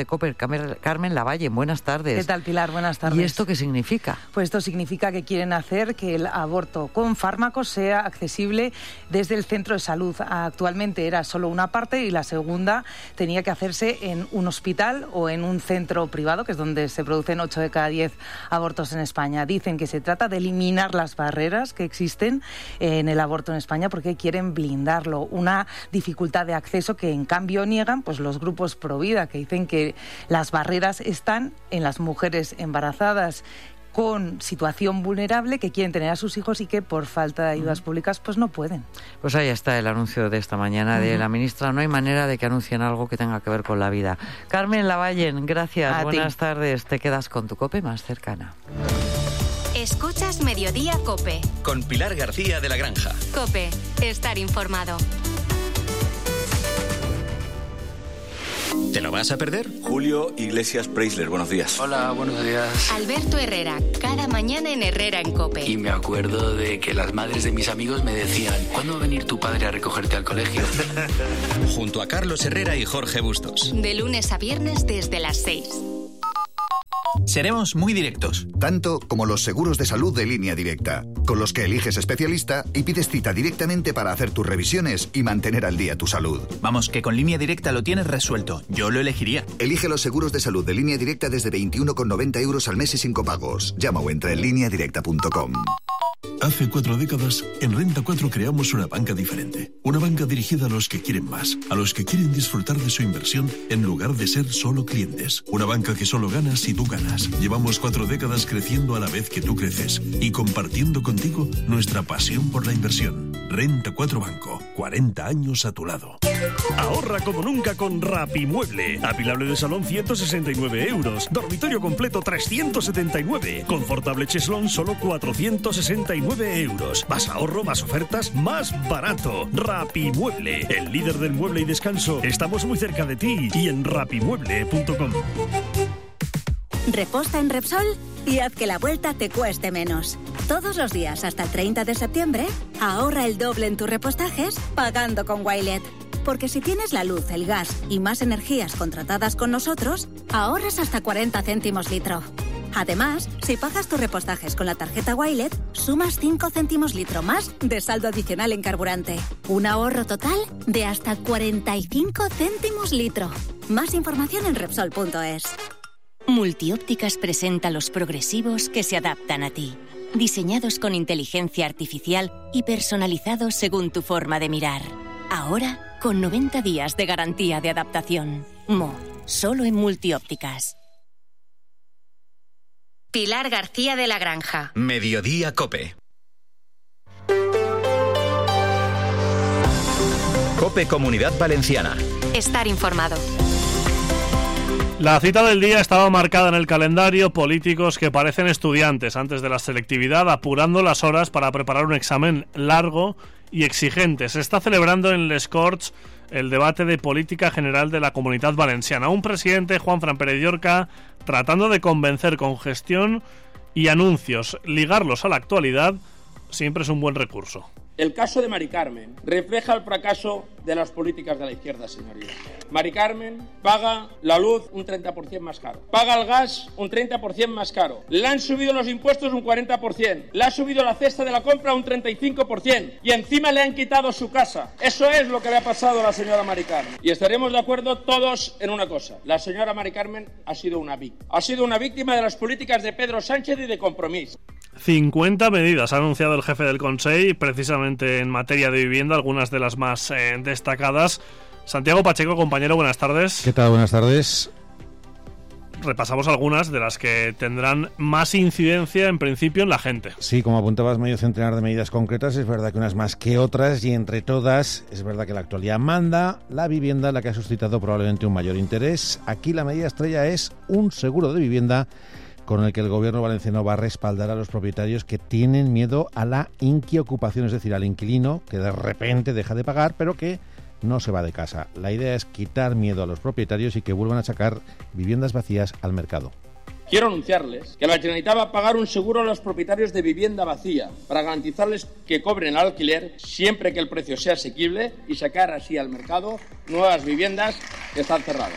Speaker 14: de COPE, Carmen Lavalle. Buenas tardes.
Speaker 4: ¿Qué tal, Pilar? Buenas tardes.
Speaker 14: ¿Y esto qué significa?
Speaker 4: Pues esto significa que quieren hacer que el aborto con fármacos sea accesible desde el centro de salud. Actualmente era solo una parte y la segunda tenía que hacerse en un hospital o en un centro privado, que es donde se producen 8 de cada 10 abortos en España. Dicen que se trata de eliminar las barreras que existen en el aborto en España porque quieren blindarlo. Una dificultad de acceso que en cambio niegan pues los grupos pro vida, que dicen que las barreras están en las mujeres embarazadas con situación vulnerable que quieren tener a sus hijos y que por falta de ayudas públicas pues no pueden.
Speaker 14: Pues ahí está el anuncio de esta mañana de la ministra. No hay manera de que anuncien algo que tenga que ver con la vida. Carmen Lavallen, gracias. Buenas tardes. Te quedas con tu COPE más cercana.
Speaker 9: Escuchas Mediodía COPE.
Speaker 12: Con Pilar García de la Granja.
Speaker 9: COPE. Estar informado.
Speaker 12: ¿Te lo vas a perder?
Speaker 6: Julio Iglesias Preisler, buenos días.
Speaker 7: Hola, buenos días.
Speaker 9: Alberto Herrera, cada mañana en Herrera en COPE.
Speaker 7: Y me acuerdo de que las madres de mis amigos me decían, ¿cuándo va a venir tu padre a recogerte al colegio?
Speaker 12: Junto a Carlos Herrera y Jorge Bustos.
Speaker 9: De lunes a viernes desde las 6.
Speaker 24: Seremos muy directos. Tanto como los seguros de salud de Línea Directa, con los que eliges especialista y pides cita directamente para hacer tus revisiones y mantener al día tu salud. Vamos, que con Línea Directa lo tienes resuelto. Yo lo elegiría. Elige los seguros de salud de Línea Directa desde 21,90 € al mes y sin copagos. Llama o entra en lineadirecta.com.
Speaker 25: Hace 4 décadas, en Renta 4 creamos una banca diferente. Una banca dirigida a los que quieren más, a los que quieren disfrutar de su inversión en lugar de ser solo clientes. Una banca que solo gana si tú ganas. Llevamos 4 décadas creciendo a la vez que tú creces y compartiendo contigo nuestra pasión por la inversión. Renta 4 Banco, 40 años a tu lado.
Speaker 26: Ahorra como nunca con Rapimueble. Apilable de salón 169 €. Dormitorio completo 379. Confortable cheslón solo 469 €. Más ahorro, más ofertas, más barato. Rapimueble, el líder del mueble y descanso. Estamos muy cerca de ti y en rapimueble.com.
Speaker 27: Reposta en Repsol y haz que la vuelta te cueste menos. Todos los días hasta el 30 de septiembre, ahorra el doble en tus repostajes pagando con Wilet. Porque si tienes la luz, el gas y más energías contratadas con nosotros, ahorras hasta 40 céntimos litro. Además, si pagas tus repostajes con la tarjeta Wilet, sumas 5 céntimos litro más de saldo adicional en carburante. Un ahorro total de hasta 45 céntimos litro. Más información en Repsol.es.
Speaker 21: Multiópticas presenta los progresivos que se adaptan a ti. Diseñados con inteligencia artificial y personalizados según tu forma de mirar. Ahora, con 90 días de garantía de adaptación. Solo en Multiópticas.
Speaker 9: Pilar García de la Granja.
Speaker 12: Mediodía COPE. COPE Comunidad Valenciana.
Speaker 9: Estar informado.
Speaker 13: La cita del día estaba marcada en el calendario. Políticos que parecen estudiantes antes de la selectividad, apurando las horas para preparar un examen largo y exigente. Se está celebrando en Les Corts el debate de política general de la Comunidad Valenciana. Un presidente, Juanfran Pérez Llorca, tratando de convencer con gestión y anuncios. Ligarlos a la actualidad siempre es un buen recurso.
Speaker 28: El caso de Mari Carmen refleja el fracaso de las políticas de la izquierda, señorías. Mari Carmen paga la luz un 30% más caro, paga el gas un 30% más caro, le han subido los impuestos un 40%, le ha subido la cesta de la compra un 35% y encima le han quitado su casa. Eso es lo que le ha pasado a la señora Mari Carmen. Y estaremos de acuerdo todos en una cosa: la señora Mari Carmen ha sido una víctima. Ha sido una víctima de las políticas de Pedro Sánchez y de Compromís.
Speaker 13: 50 medidas ha anunciado el jefe del Consell, precisamente en materia de vivienda, algunas de las más destacadas. Santiago Pacheco, compañero, buenas tardes.
Speaker 29: ¿Qué tal? Buenas tardes.
Speaker 13: Repasamos algunas de las que tendrán más incidencia en principio en la gente.
Speaker 29: Sí, como apuntabas, medio centenar de medidas concretas. Es verdad que unas más que otras, y entre todas es verdad que la actualidad manda. La vivienda, la que ha suscitado probablemente un mayor interés. Aquí la medida estrella es un seguro de vivienda con el que el gobierno valenciano va a respaldar a los propietarios que tienen miedo a la inquiocupación, es decir, al inquilino que de repente deja de pagar pero que no se va de casa. La idea es quitar miedo a los propietarios y que vuelvan a sacar viviendas vacías al mercado.
Speaker 28: Quiero anunciarles que la Generalitat va a pagar un seguro a los propietarios de vivienda vacía para garantizarles que cobren el alquiler siempre que el precio sea asequible y sacar así al mercado nuevas viviendas que están cerradas.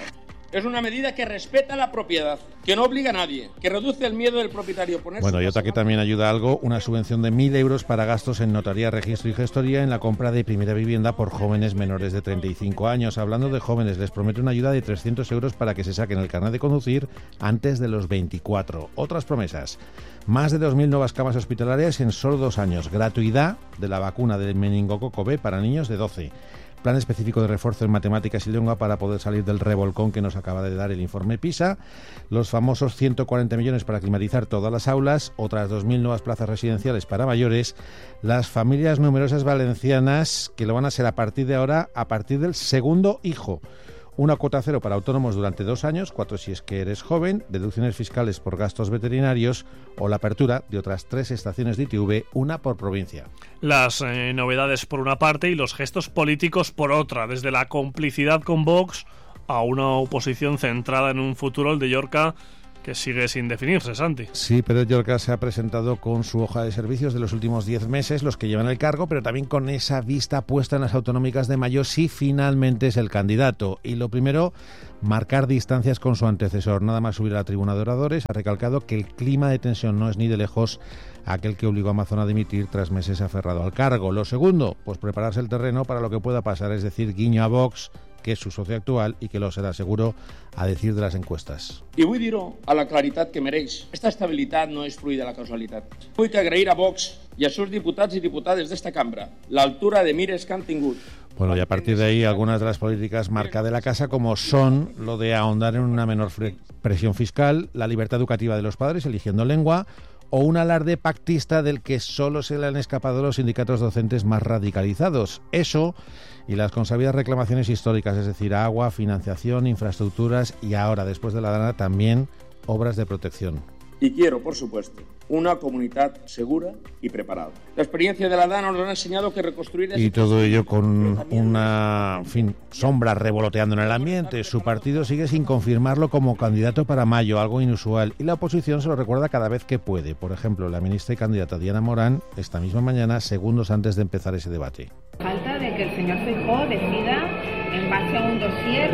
Speaker 28: Es una medida que respeta la propiedad, que no obliga a nadie, que reduce el miedo del propietario a ponerse...
Speaker 29: Bueno, y otra que también ayuda algo, una subvención de 1.000 euros para gastos en notaría, registro y gestoría en la compra de primera vivienda por jóvenes menores de 35 años. Hablando de jóvenes, les promete una ayuda de 300 euros para que se saquen el carnet de conducir antes de los 24. Otras promesas. Más de 2.000 nuevas camas hospitalarias en solo 2 años. Gratuidad de la vacuna del meningococo B para niños de 12. Plan específico de refuerzo en matemáticas y lengua para poder salir del revolcón que nos acaba de dar el informe PISA. Los famosos 140 millones para climatizar todas las aulas. Otras 2.000 nuevas plazas residenciales para mayores. Las familias numerosas valencianas que lo van a ser a partir de ahora, a partir del segundo hijo. Una cuota cero para autónomos durante 2 años, 4 si es que eres joven, deducciones fiscales por gastos veterinarios o la apertura de otras 3 estaciones de ITV, una por provincia.
Speaker 1: Las novedades por una parte y los gestos políticos por otra, desde la complicidad con Vox a una oposición centrada en un futuro, el de Llorca, que sigue sin definirse, Santi.
Speaker 29: Sí, Pedro Llorca se ha presentado con su hoja de servicios de los últimos 10 meses, los que llevan el cargo, pero también con esa vista puesta en las autonómicas de mayo si finalmente es el candidato. Y lo primero, marcar distancias con su antecesor. Nada más subir a la tribuna de oradores, ha recalcado que el clima de tensión no es ni de lejos aquel que obligó a Amazon a dimitir tras meses aferrado al cargo. Lo segundo, pues prepararse el terreno para lo que pueda pasar, es decir, guiño a Vox, que és su socio actual i que lo serà, seguro, a decir de les encuestes.
Speaker 28: I vull dir-ho a la claritat que mereix. Esta estabilitat no és fruit de la casualitat. Vull que agrair a Vox i als seus diputats i diputades d'esta cambra l'altura de mires que han tingut.
Speaker 29: Bueno, y a partir de ahí algunas de las políticas marca de la casa, como son lo de ahondar en una menor presión fiscal, la libertad educativa de los padres eligiendo lengua, o un alarde pactista del que solo se le han escapado los sindicatos docentes más radicalizados. Eso y las consabidas reclamaciones históricas, es decir, agua, financiación, infraestructuras y ahora, después de la Dana, también obras de protección.
Speaker 28: Y quiero, por supuesto, una comunidad segura y preparada. La experiencia de la Dana nos ha enseñado que reconstruir...
Speaker 29: Y todo ello con una sombra revoloteando en el ambiente. Su partido sigue sin confirmarlo como candidato para mayo, algo inusual. Y la oposición se lo recuerda cada vez que puede. Por ejemplo, la ministra y candidata Diana Morán, esta misma mañana, segundos antes de empezar ese debate.
Speaker 2: Falta de que el señor Feijóo decida, en base a un dossier,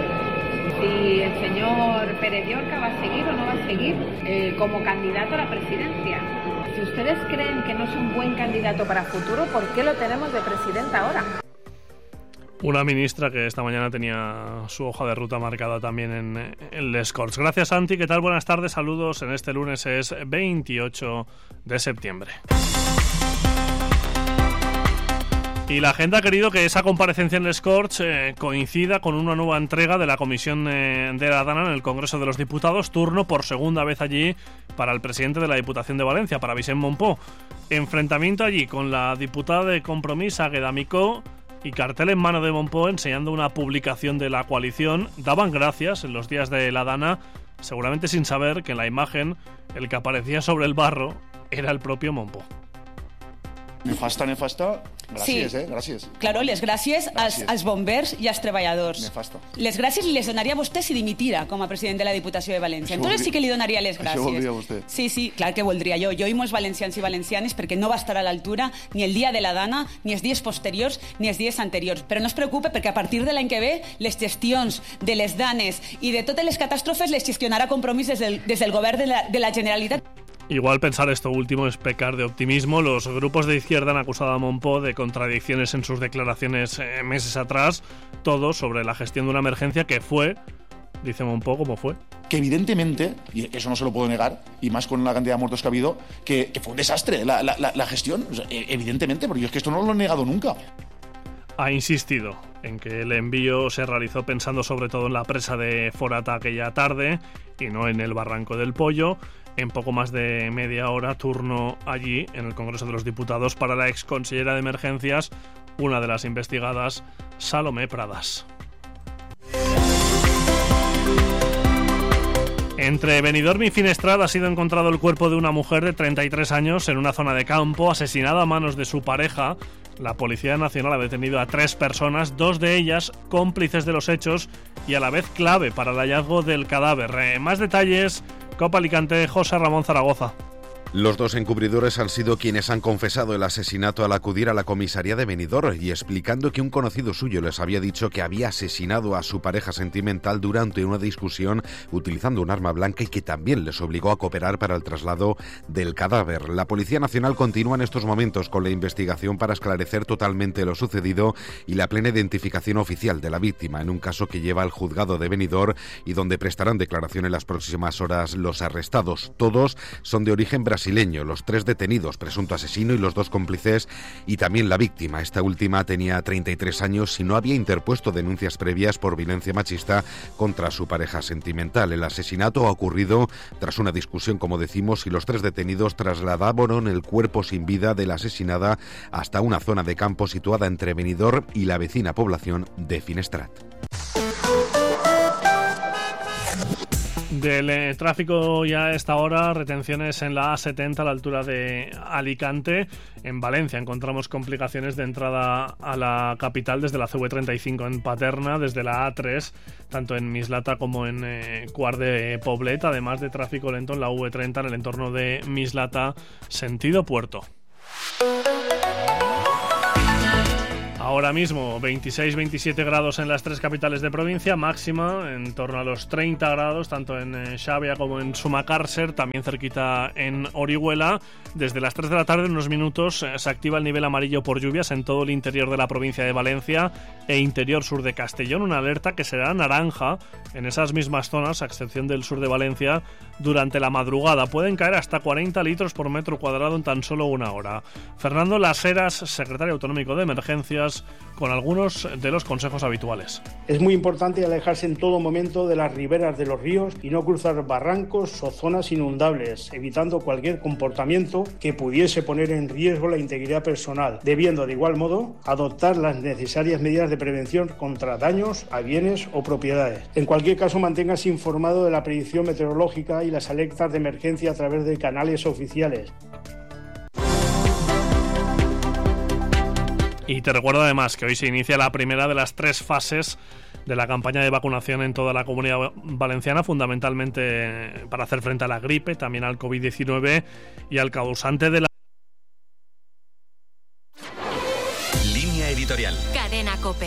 Speaker 2: si el señor Pérez Llorca va a seguir o no va a seguir como candidato a la presidencia. Si ustedes creen que no es un buen candidato para futuro, ¿por qué lo tenemos de presidenta ahora?
Speaker 1: Una ministra que esta mañana tenía su hoja de ruta marcada también en Les Corts. Gracias, Santi. ¿Qué tal? Buenas tardes. Saludos. En este lunes es 28 de septiembre. Y la gente ha querido que esa comparecencia en Les Corts coincida con una nueva entrega de la Comisión de la Dana en el Congreso de los Diputados, turno por segunda vez allí para el presidente de la Diputación de Valencia, para Vicent Montpó. Enfrentamiento allí con la diputada de Compromís, Águeda Micó, y cartel en mano de Montpó enseñando una publicación de la coalición. Daban gracias en los días de la Dana, seguramente sin saber que en la imagen el que aparecía sobre el barro era el propio Montpó.
Speaker 8: Nefasta. Gràcies, sí. Gràcies.
Speaker 10: Claro, les gràcies als bombers i als treballadors.
Speaker 8: Nefasta.
Speaker 10: Les gràcies les donaria a vostè si dimitira com a president de la Diputació de València. Entonces sí que li donaria les gràcies.
Speaker 8: Això voldria vostè.
Speaker 10: Sí, clar que voldria jo. Jo i molts valencians i valencianes, perquè no va estar a l'altura ni el dia de la Dana, ni els dies posteriors, ni els dies anteriors. Però no es preocupe, perquè a partir de l'any que ve les gestions de les Danes i de totes les catàstrofes les gestionarà Compromís des del govern de la Generalitat.
Speaker 1: Igual pensar esto último es pecar de optimismo. Los grupos de izquierda han acusado a Montpó de contradicciones en sus declaraciones meses atrás, todo sobre la gestión de una emergencia que fue, dice Montpó, como fue.
Speaker 8: Que evidentemente, y eso no se lo puedo negar, y más con la cantidad de muertos que ha habido, que fue un desastre la gestión, o sea, evidentemente, porque yo es que esto no lo he negado nunca.
Speaker 1: Ha insistido en que el envío se realizó pensando sobre todo en la presa de Forata aquella tarde y no en el Barranco del Pollo. En poco más de media hora, turno allí en el Congreso de los Diputados para la exconsellera de Emergencias, una de las investigadas, Salomé Pradas. Entre Benidorm y Finestrat ha sido encontrado el cuerpo de una mujer de 33 años en una zona de campo, asesinada a manos de su pareja. La Policía Nacional ha detenido a 3 personas, 2 de ellas cómplices de los hechos y a la vez clave para el hallazgo del cadáver. Más detalles, Copa Alicante, José Ramón Zaragoza.
Speaker 5: Los dos encubridores han sido quienes han confesado el asesinato al acudir a la comisaría de Benidorm y explicando que un conocido suyo les había dicho que había asesinado a su pareja sentimental durante una discusión utilizando un arma blanca y que también les obligó a cooperar para el traslado del cadáver. La Policía Nacional continúa en estos momentos con la investigación para esclarecer totalmente lo sucedido y la plena identificación oficial de la víctima, en un caso que lleva al juzgado de Benidorm y donde prestarán declaración en las próximas horas los arrestados. Todos son de origen brasileño, los 3 detenidos, presunto asesino y los 2 cómplices, y también la víctima. Esta última tenía 33 años y no había interpuesto denuncias previas por violencia machista contra su pareja sentimental. El asesinato ha ocurrido tras una discusión, como decimos, y los 3 detenidos trasladaron el cuerpo sin vida de la asesinada hasta una zona de campo situada entre Benidorm y la vecina población de Finestrat.
Speaker 1: Del tráfico ya a esta hora, retenciones en la A70 a la altura de Alicante. En Valencia encontramos complicaciones de entrada a la capital desde la CV35 en Paterna, desde la A3, tanto en Mislata como en Quart de Poblet, además de tráfico lento en la V30 en el entorno de Mislata, sentido puerto. Ahora mismo 26-27 grados en las 3 capitales de provincia, máxima en torno a los 30 grados, tanto en Xàbia como en Sumacàrcer, también cerquita en Orihuela. Desde las 3 de la tarde, en unos minutos, se activa el nivel amarillo por lluvias en todo el interior de la provincia de Valencia e interior sur de Castellón, una alerta que será naranja en esas mismas zonas, a excepción del sur de Valencia, durante la madrugada. Pueden caer hasta 40 litros por metro cuadrado en tan solo una hora. Fernando Las Heras, secretario autonómico de Emergencias, con algunos de los consejos habituales.
Speaker 11: Es muy importante alejarse en todo momento de las riberas de los ríos y no cruzar barrancos o zonas inundables, evitando cualquier comportamiento que pudiese poner en riesgo la integridad personal, debiendo de igual modo adoptar las necesarias medidas de prevención contra daños a bienes o propiedades. En cualquier caso, manténgase informado de la predicción meteorológica y las alertas de emergencia a través de canales oficiales.
Speaker 1: Y te recuerdo además que hoy se inicia la primera de las 3 fases de la campaña de vacunación en toda la Comunidad Valenciana, fundamentalmente para hacer frente a la gripe, también al COVID-19 y al causante de la...
Speaker 12: Línea editorial.
Speaker 9: Cadena COPE.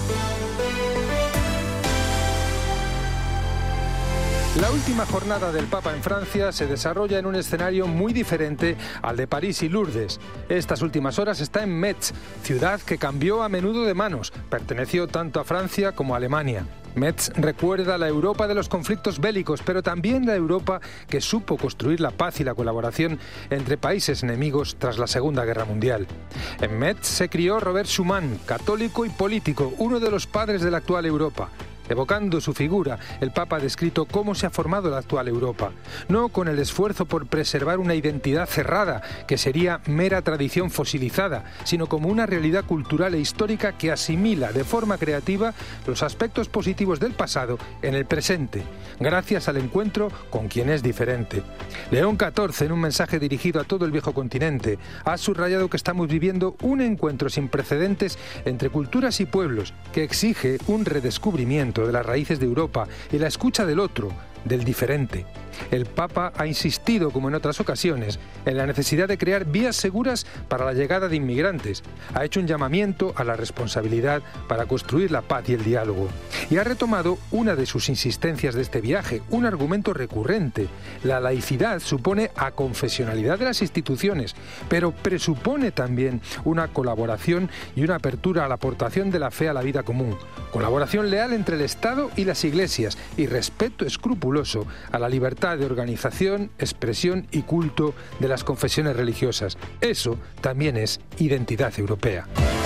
Speaker 15: La última jornada del Papa en Francia se desarrolla en un escenario muy diferente al de París y Lourdes. Estas últimas horas está en Metz, ciudad que cambió a menudo de manos. Perteneció tanto a Francia como a Alemania. Metz recuerda la Europa de los conflictos bélicos, pero también la Europa que supo construir la paz y la colaboración entre países enemigos tras la Segunda Guerra Mundial. En Metz se crió Robert Schuman, católico y político, uno de los padres de la actual Europa. Evocando su figura, el Papa ha descrito cómo se ha formado la actual Europa, no con el esfuerzo por preservar una identidad cerrada, que sería mera tradición fosilizada, sino como una realidad cultural e histórica que asimila de forma creativa los aspectos positivos del pasado en el presente, gracias al encuentro con quien es diferente. León XIV, en un mensaje dirigido a todo el viejo continente, ha subrayado que estamos viviendo un encuentro sin precedentes entre culturas y pueblos que exige un redescubrimiento de las raíces de Europa y la escucha del otro, del diferente. El Papa ha insistido, como en otras ocasiones, en la necesidad de crear vías seguras para la llegada de inmigrantes. Ha hecho un llamamiento a la responsabilidad para construir la paz y el diálogo. Y ha retomado una de sus insistencias de este viaje, un argumento recurrente. La laicidad supone aconfesionalidad de las instituciones, pero presupone también una colaboración y una apertura a la aportación de la fe a la vida común. Colaboración leal entre el Estado y las iglesias y respeto escrupuloso a la libertad de organización, expresión y culto de las confesiones religiosas. Eso también es identidad europea.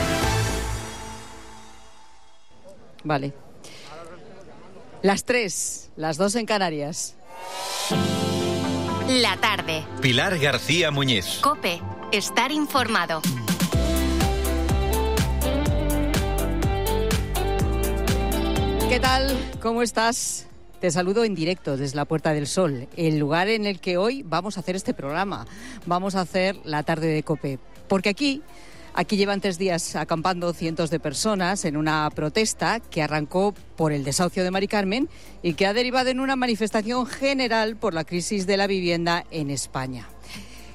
Speaker 23: Vale. Las 3, las 2 en Canarias.
Speaker 9: La tarde.
Speaker 12: Pilar García Muñiz.
Speaker 9: COPE. Estar informado.
Speaker 23: ¿Qué tal? ¿Cómo estás? Te saludo en directo desde la Puerta del Sol, el lugar en el que hoy vamos a hacer este programa. Vamos a hacer la tarde de COPE. Porque aquí llevan 3 días acampando cientos de personas en una protesta que arrancó por el desahucio de Mari Carmen y que ha derivado en una manifestación general por la crisis de la vivienda en España.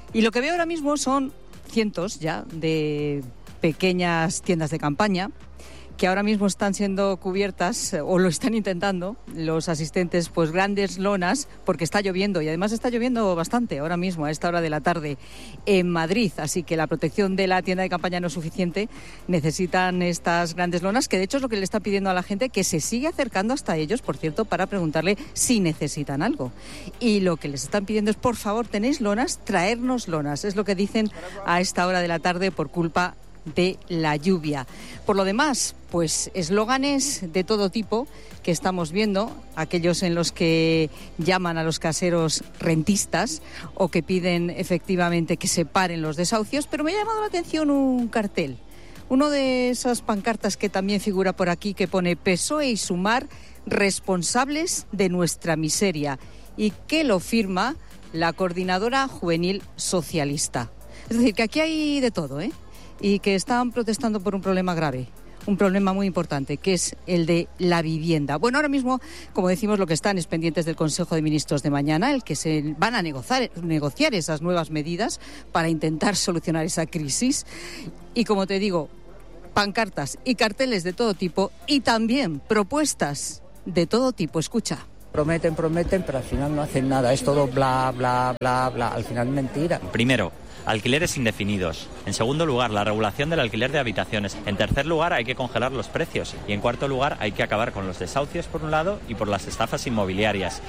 Speaker 23: Y lo que veo ahora mismo son cientos ya de pequeñas tiendas de campaña que ahora mismo están siendo cubiertas, o lo están intentando, los asistentes, pues grandes lonas, porque está lloviendo, y además está lloviendo bastante ahora mismo, a esta hora de la tarde, en Madrid, así que la protección de la tienda de campaña no es suficiente, necesitan estas grandes lonas, que de hecho es lo que le está pidiendo a la gente, que se sigue acercando hasta ellos, por cierto, para preguntarle si necesitan algo. Y lo que les están pidiendo es, por favor, ¿tenéis lonas? Traernos lonas, es lo que dicen a esta hora de la tarde por culpa de la lluvia. Por lo demás, pues eslóganes de todo tipo que estamos viendo, aquellos en los que llaman a los caseros rentistas o que piden efectivamente que se paren los desahucios, pero me ha llamado la atención un cartel, uno de esas pancartas que también figura por aquí, que pone PSOE y Sumar responsables de nuestra miseria, y que lo firma la Coordinadora Juvenil Socialista. Es decir, que aquí hay de todo, y que están protestando por un problema grave, un problema muy importante, que es el de la vivienda. Bueno, ahora mismo, como decimos, lo que están es pendientes del Consejo de Ministros de mañana, el que se van a negociar esas nuevas medidas para intentar solucionar esa crisis. Y como te digo, pancartas y carteles de todo tipo, y también propuestas de todo tipo. Escucha.
Speaker 3: Prometen, pero al final no hacen nada. Es todo bla, bla, bla, bla. Al final mentira.
Speaker 4: Primero, alquileres indefinidos. En segundo lugar, la regulación del alquiler de habitaciones. En tercer lugar, hay que congelar los precios. Y en cuarto lugar, hay que acabar con los desahucios por un lado y por las estafas inmobiliarias.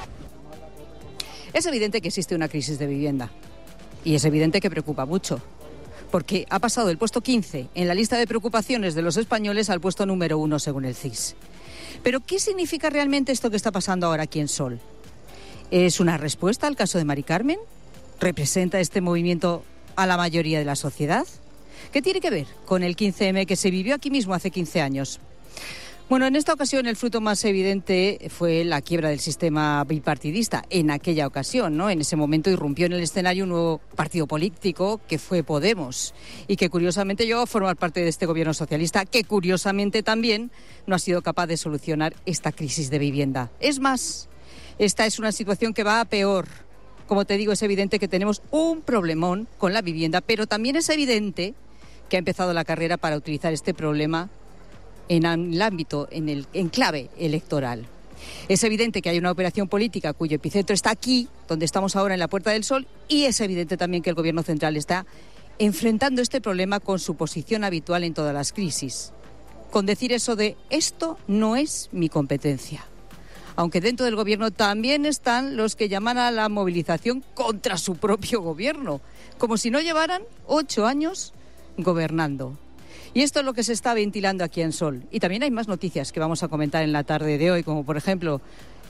Speaker 23: Es evidente que existe una crisis de vivienda. Y es evidente que preocupa mucho. Porque ha pasado del puesto 15 en la lista de preocupaciones de los españoles al puesto número 1 según el CIS. Pero ¿qué significa realmente esto que está pasando ahora aquí en Sol? ¿Es una respuesta al caso de Mari Carmen? ¿Representa este movimiento a la mayoría de la sociedad? ¿Qué tiene que ver con el 15M que se vivió aquí mismo hace 15 años? Bueno, en esta ocasión el fruto más evidente fue la quiebra del sistema bipartidista. En aquella ocasión, ¿no? En ese momento irrumpió en el escenario un nuevo partido político que fue Podemos, y que curiosamente llegó a formar parte de este gobierno socialista, que curiosamente también no ha sido capaz de solucionar esta crisis de vivienda. Es más, esta es una situación que va a peor. Como te digo, es evidente que tenemos un problemón con la vivienda, pero también es evidente que ha empezado la carrera para utilizar este problema en el ámbito, en clave electoral. Es evidente que hay una operación política cuyo epicentro está aquí, donde estamos ahora en la Puerta del Sol, y es evidente también que el Gobierno central está enfrentando este problema con su posición habitual en todas las crisis, con decir eso de esto no es mi competencia. Aunque dentro del Gobierno también están los que llaman a la movilización contra su propio Gobierno, como si no llevaran 8 años gobernando. Y esto es lo que se está ventilando aquí en Sol. Y también hay más noticias que vamos a comentar en la tarde de hoy, como por ejemplo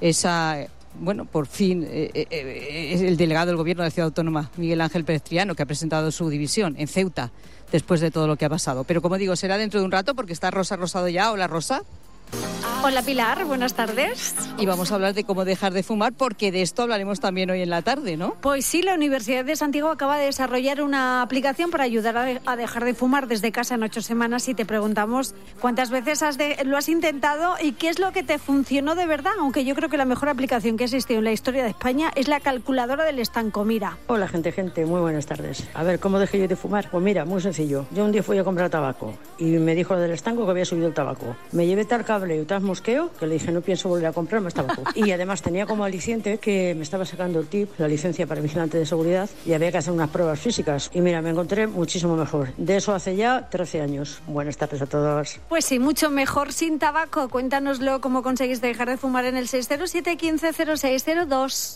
Speaker 23: por fin, el delegado del Gobierno de la Ciudad Autónoma, Miguel Ángel Pérez Triano, que ha presentado su división en Ceuta después de todo lo que ha pasado. Pero como digo, será dentro de un rato porque está Rosa Rosado ya. Hola, Rosa.
Speaker 14: Hola, Pilar, buenas tardes.
Speaker 23: Y vamos a hablar de cómo dejar de fumar, porque de esto hablaremos también hoy en la tarde, ¿no?
Speaker 14: Pues sí, la Universidad de Santiago acaba de desarrollar una aplicación para ayudar a dejar de fumar desde casa en 8 semanas, y te preguntamos cuántas veces lo has intentado y qué es lo que te funcionó de verdad, aunque yo creo que la mejor aplicación que ha existido en la historia de España es la calculadora del estanco. Mira.
Speaker 16: Hola, gente, muy buenas tardes. A ver, ¿cómo dejé yo de fumar? Pues mira, muy sencillo. Yo un día fui a comprar tabaco y me dijo lo del estanco que había subido el tabaco. Me llevé tal cabreo y tal mosqueo que le dije no pienso volver a comprar más tabaco. Y además tenía como aliciente que me estaba sacando el TIP, la licencia para vigilante de seguridad, y había que hacer unas pruebas físicas. Y mira, me encontré muchísimo mejor. De eso hace ya 13 años. Buenas tardes a todos.
Speaker 14: Pues sí, mucho mejor sin tabaco. Cuéntanoslo cómo conseguiste dejar de fumar en el 607 15 0602.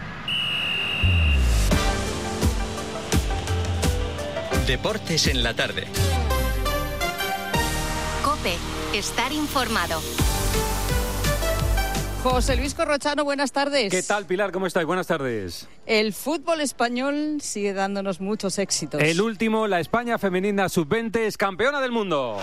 Speaker 12: Deportes en la tarde.
Speaker 9: COPE. Estar informado.
Speaker 23: José Luis Corrochano, buenas tardes.
Speaker 17: ¿Qué tal, Pilar? ¿Cómo estáis? Buenas tardes.
Speaker 23: El fútbol español sigue dándonos muchos éxitos.
Speaker 17: El último, la España femenina sub-20 es campeona del mundo.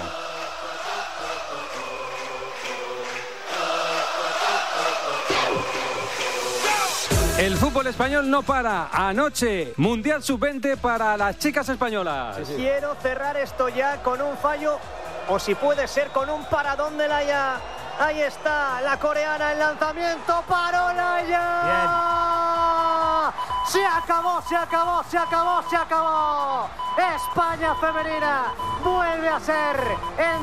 Speaker 17: El fútbol español no para. Anoche, Mundial sub-20 para las chicas españolas.
Speaker 18: Quiero cerrar esto ya con un fallo, o si puede ser con un paradón de Laia. Ahí está la coreana, el lanzamiento, paró Laia. Se acabó, se acabó, se acabó, se acabó. España femenina vuelve a ser en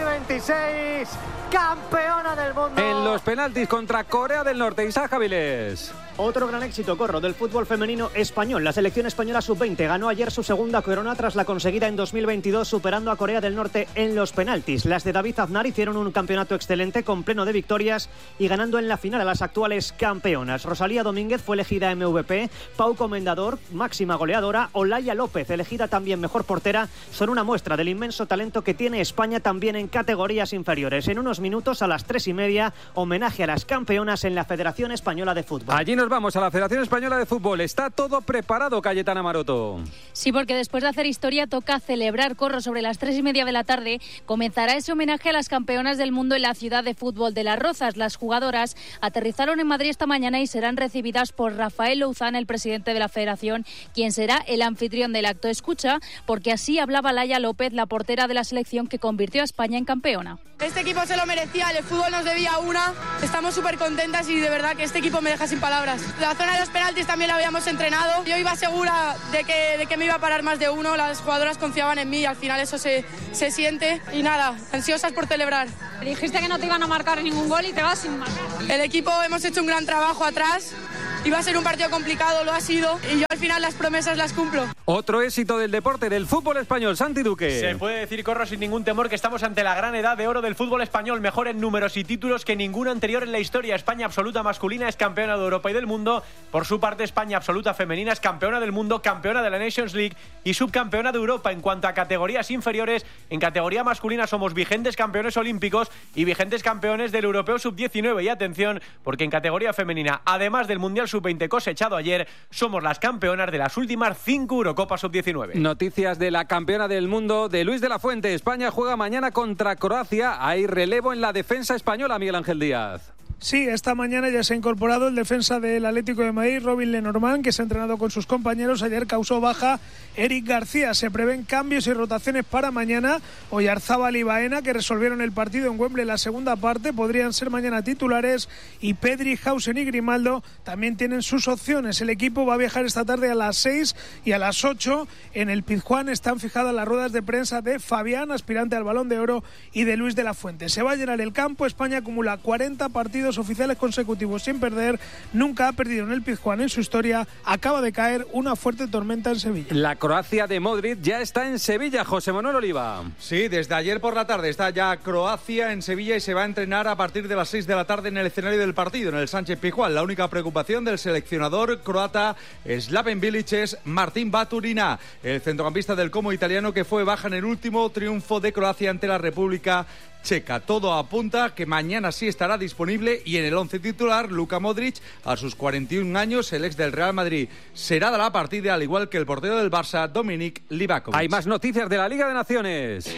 Speaker 18: 2026 campeona del mundo.
Speaker 17: En los penaltis contra Corea del Norte, Isaac Avilés.
Speaker 18: Otro gran éxito, Corro, del fútbol femenino español. La selección española sub-20 ganó ayer su segunda corona tras la conseguida en 2022, superando a Corea del Norte en los penaltis. Las de David Aznar hicieron un campeonato excelente con pleno de victorias y ganando en la final a las actuales campeonas. Rosalía Domínguez fue elegida MVP, Pau Comendador, máxima goleadora, Olaya López, elegida también mejor portera, son una muestra del inmenso talento que tiene España también en categorías inferiores. En unos minutos, a las 3:30, homenaje a las campeonas en la Federación Española de Fútbol.
Speaker 17: Allí nos vamos a la Federación Española de Fútbol. Está todo preparado, Cayetana Maroto.
Speaker 6: Sí, porque después de hacer historia toca celebrar, Corro. Sobre las 3:30 de la tarde comenzará ese homenaje a las campeonas del mundo en la ciudad de fútbol de Las Rozas. Las jugadoras aterrizaron en Madrid esta mañana y serán recibidas por Rafael Louzán, el presidente de la Federación, quien será el anfitrión del acto. Escucha, porque así hablaba Olaya López, la portera de la selección que convirtió a España en campeona.
Speaker 7: Este equipo se lo merecía, el fútbol nos debía una. Estamos súper contentas y de verdad que este equipo me deja sin palabras. La zona de los penaltis también la habíamos entrenado. Yo iba segura de que me iba a parar más de uno. Las jugadoras confiaban en mí y al final eso se siente. Y nada, ansiosas por celebrar.
Speaker 14: Dijiste que no te iban a marcar ningún gol y te vas sin marcar.
Speaker 7: El equipo hemos hecho un gran trabajo atrás. Iba a ser un partido complicado, lo ha sido, y yo al final las promesas las cumplo.
Speaker 17: Otro éxito del deporte, del fútbol español, Santi Duque.
Speaker 19: Se puede decir, Corro, sin ningún temor que estamos ante la gran edad de oro del fútbol español, mejor en números y títulos que ninguno anterior en la historia. España absoluta masculina es campeona de Europa y del mundo. Por su parte, España absoluta femenina es campeona del mundo, campeona de la Nations League y subcampeona de Europa. En cuanto a categorías inferiores, en categoría masculina somos vigentes campeones olímpicos y vigentes campeones del Europeo Sub-19. Y atención, porque en categoría femenina, además del Mundial Sub-20 cosechado ayer, somos las campeonas de las últimas 5 Eurocopas Sub-19.
Speaker 17: Noticias de la campeona del mundo, de Luis de la Fuente. España juega mañana contra Croacia. Hay relevo en la defensa española, Miguel Ángel Díaz.
Speaker 20: Sí, esta mañana ya se ha incorporado el defensa del Atlético de Madrid, Robin Lenormand, que se ha entrenado con sus compañeros. Ayer causó baja Eric García. Se prevén cambios y rotaciones para mañana. Oyarzábal y Baena, que resolvieron el partido en Wembley la segunda parte, podrían ser mañana titulares. Y Pedri, Hausen y Grimaldo también tienen sus opciones. El equipo va a viajar esta tarde a las 6 y a las 8. En el Pizjuán están fijadas las ruedas de prensa de Fabián, aspirante al Balón de Oro, y de Luis de la Fuente. Se va a llenar el campo. España acumula 40 partidos oficiales consecutivos sin perder. Nunca ha perdido en el Pizjuán en su historia. Acaba de caer una fuerte tormenta en Sevilla.
Speaker 17: La Croacia de Modric ya está en Sevilla, José Manuel Oliva.
Speaker 22: Sí, desde ayer por la tarde está ya Croacia en Sevilla y se va a entrenar a partir de las 6 de la tarde en el escenario del partido, en el Sánchez Pizjuán. La única preocupación del seleccionador croata Slaven Bilic es Martín Baturina, el centrocampista del Como italiano que fue baja en el último triunfo de Croacia ante la República Checa. Todo apunta que mañana sí estará disponible y en el 11 titular Luka Modric, a sus 41 años, el ex del Real Madrid, será de la partida, al igual que el portero del Barça, Dominik Livakovic.
Speaker 17: Hay más noticias de la Liga de Naciones.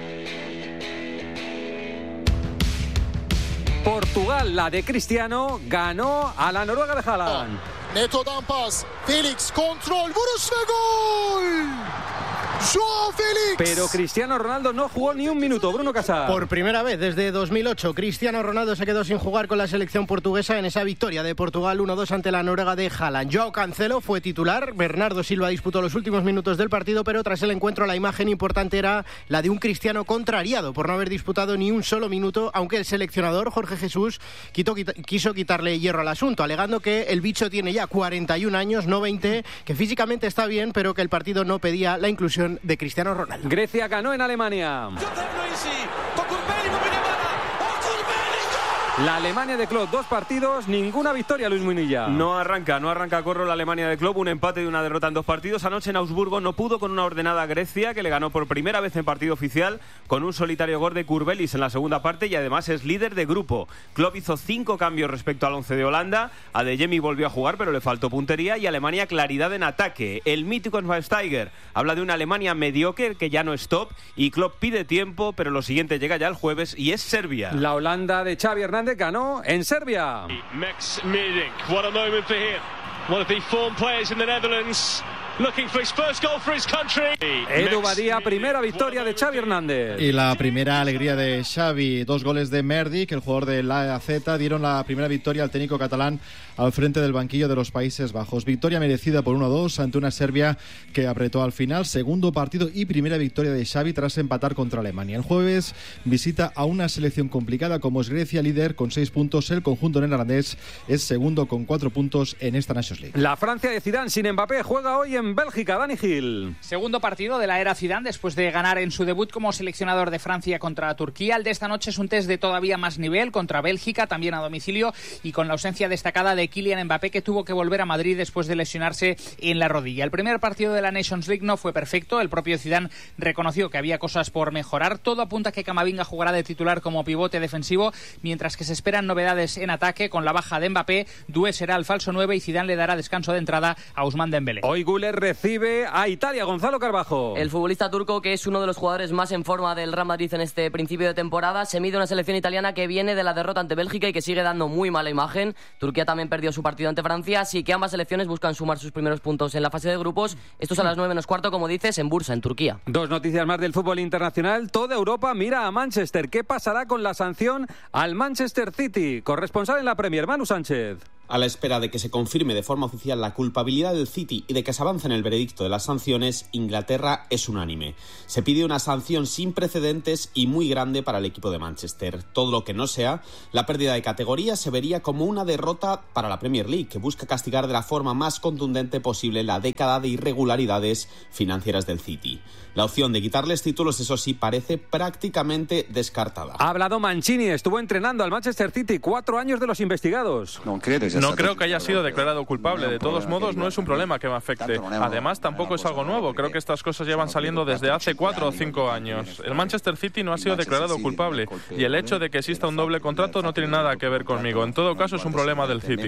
Speaker 17: Portugal, la de Cristiano, ganó a la Noruega de Haaland.
Speaker 24: Neto'dan pas. Félix control, vuruş ve gol. Joao Félix.
Speaker 17: Pero Cristiano Ronaldo no jugó ni un minuto. Bruno Casar.
Speaker 25: Por primera vez desde 2008, Cristiano Ronaldo se quedó sin jugar con la selección portuguesa en esa victoria de Portugal 1-2 ante la Noruega de Haaland. Joao Cancelo fue titular, Bernardo Silva disputó los últimos minutos del partido, pero tras el encuentro la imagen importante era la de un Cristiano contrariado por no haber disputado ni un solo minuto, aunque el seleccionador Jorge Jesús quiso quitarle hierro al asunto, alegando que el bicho tiene ya 41 años, no 20, que físicamente está bien, pero que el partido no pedía la inclusión de Cristiano Ronaldo.
Speaker 17: Grecia ganó en Alemania. La Alemania de Klopp, 2 partidos, ninguna victoria, Luis Munilla.
Speaker 26: No arranca Corro la Alemania de Klopp, un empate y una derrota en 2 partidos. Anoche en Augsburgo no pudo con una ordenada Grecia, que le ganó por primera vez en partido oficial, con un solitario gol de Kurbelis en la segunda parte y además es líder de grupo. Klopp hizo 5 cambios respecto al 11 de Holanda. Adeyemi volvió a jugar, pero le faltó puntería y Alemania claridad en ataque. El mítico Schweinsteiger habla de una Alemania mediocre que ya no es top y Klopp pide tiempo, pero lo siguiente llega ya el jueves y es Serbia.
Speaker 17: La Holanda de Xavi Hernández ganó en Serbia.
Speaker 27: Max Mirik, what a moment for him. One of the form players in the Netherlands
Speaker 17: Edu Badía, primera victoria de Xavi Hernández.
Speaker 2: Y la primera alegría de Xavi, 2 goles de Merdi, que el jugador del AZ dieron la primera victoria al técnico catalán al frente del banquillo de los Países Bajos. Victoria merecida por 1-2 ante una Serbia que apretó al final. Segundo partido y primera victoria de Xavi tras empatar contra Alemania. El jueves visita a una selección complicada como es Grecia, líder con 6 puntos. El conjunto neerlandés es segundo con 4 puntos en esta Nations League.
Speaker 17: La Francia de Zidane sin Mbappé juega hoy en Bélgica. Dani Gil.
Speaker 5: Segundo partido de la era Zidane después de ganar en su debut como seleccionador de Francia contra Turquía. El de esta noche es un test de todavía más nivel contra Bélgica, también a domicilio, y con la ausencia destacada de Kylian Mbappé, que tuvo que volver a Madrid después de lesionarse en la rodilla. El primer partido de la Nations League no fue perfecto. El propio Zidane reconoció que había cosas por mejorar. Todo apunta a que Camavinga jugará de titular como pivote defensivo, mientras que se esperan novedades en ataque. Con la baja de Mbappé, Doué será el falso 9 y Zidane le dará descanso de entrada a Ousmane Dembélé.
Speaker 17: Hoy Güler recibe a Italia. Gonzalo Carbajo.
Speaker 8: El futbolista turco, que es uno de los jugadores más en forma del Real Madrid en este principio de temporada, se mide una selección italiana que viene de la derrota ante Bélgica y que sigue dando muy mala imagen. Turquía también perdió su partido ante Francia, así que ambas selecciones buscan sumar sus primeros puntos en la fase de grupos. Esto es a las 9:15, como dices, en Bursa, en Turquía.
Speaker 17: Dos noticias más del fútbol internacional. Toda Europa mira a Manchester. ¿Qué pasará con la sanción al Manchester City? Corresponsal en la Premier, Manu Sánchez.
Speaker 10: A la espera de que se confirme de forma oficial la culpabilidad del City y de que se avance en el veredicto de las sanciones, Inglaterra es unánime. Se pide una sanción sin precedentes y muy grande para el equipo de Manchester. Todo lo que no sea la pérdida de categoría se vería como una derrota para la Premier League, que busca castigar de la forma más contundente posible la década de irregularidades financieras del City. La opción de quitarles títulos, eso sí, parece prácticamente descartada.
Speaker 17: Ha hablado Mancini, estuvo entrenando al Manchester City, 4 años de los investigados.
Speaker 13: No creo que haya sido declarado culpable. De todos modos, no es un problema que me afecte. Además, tampoco es algo nuevo. Creo que estas cosas llevan saliendo desde hace 4 o 5 años. El Manchester City no ha sido declarado culpable y el hecho de que exista un doble contrato no tiene nada que ver conmigo. En todo caso, es un problema del City.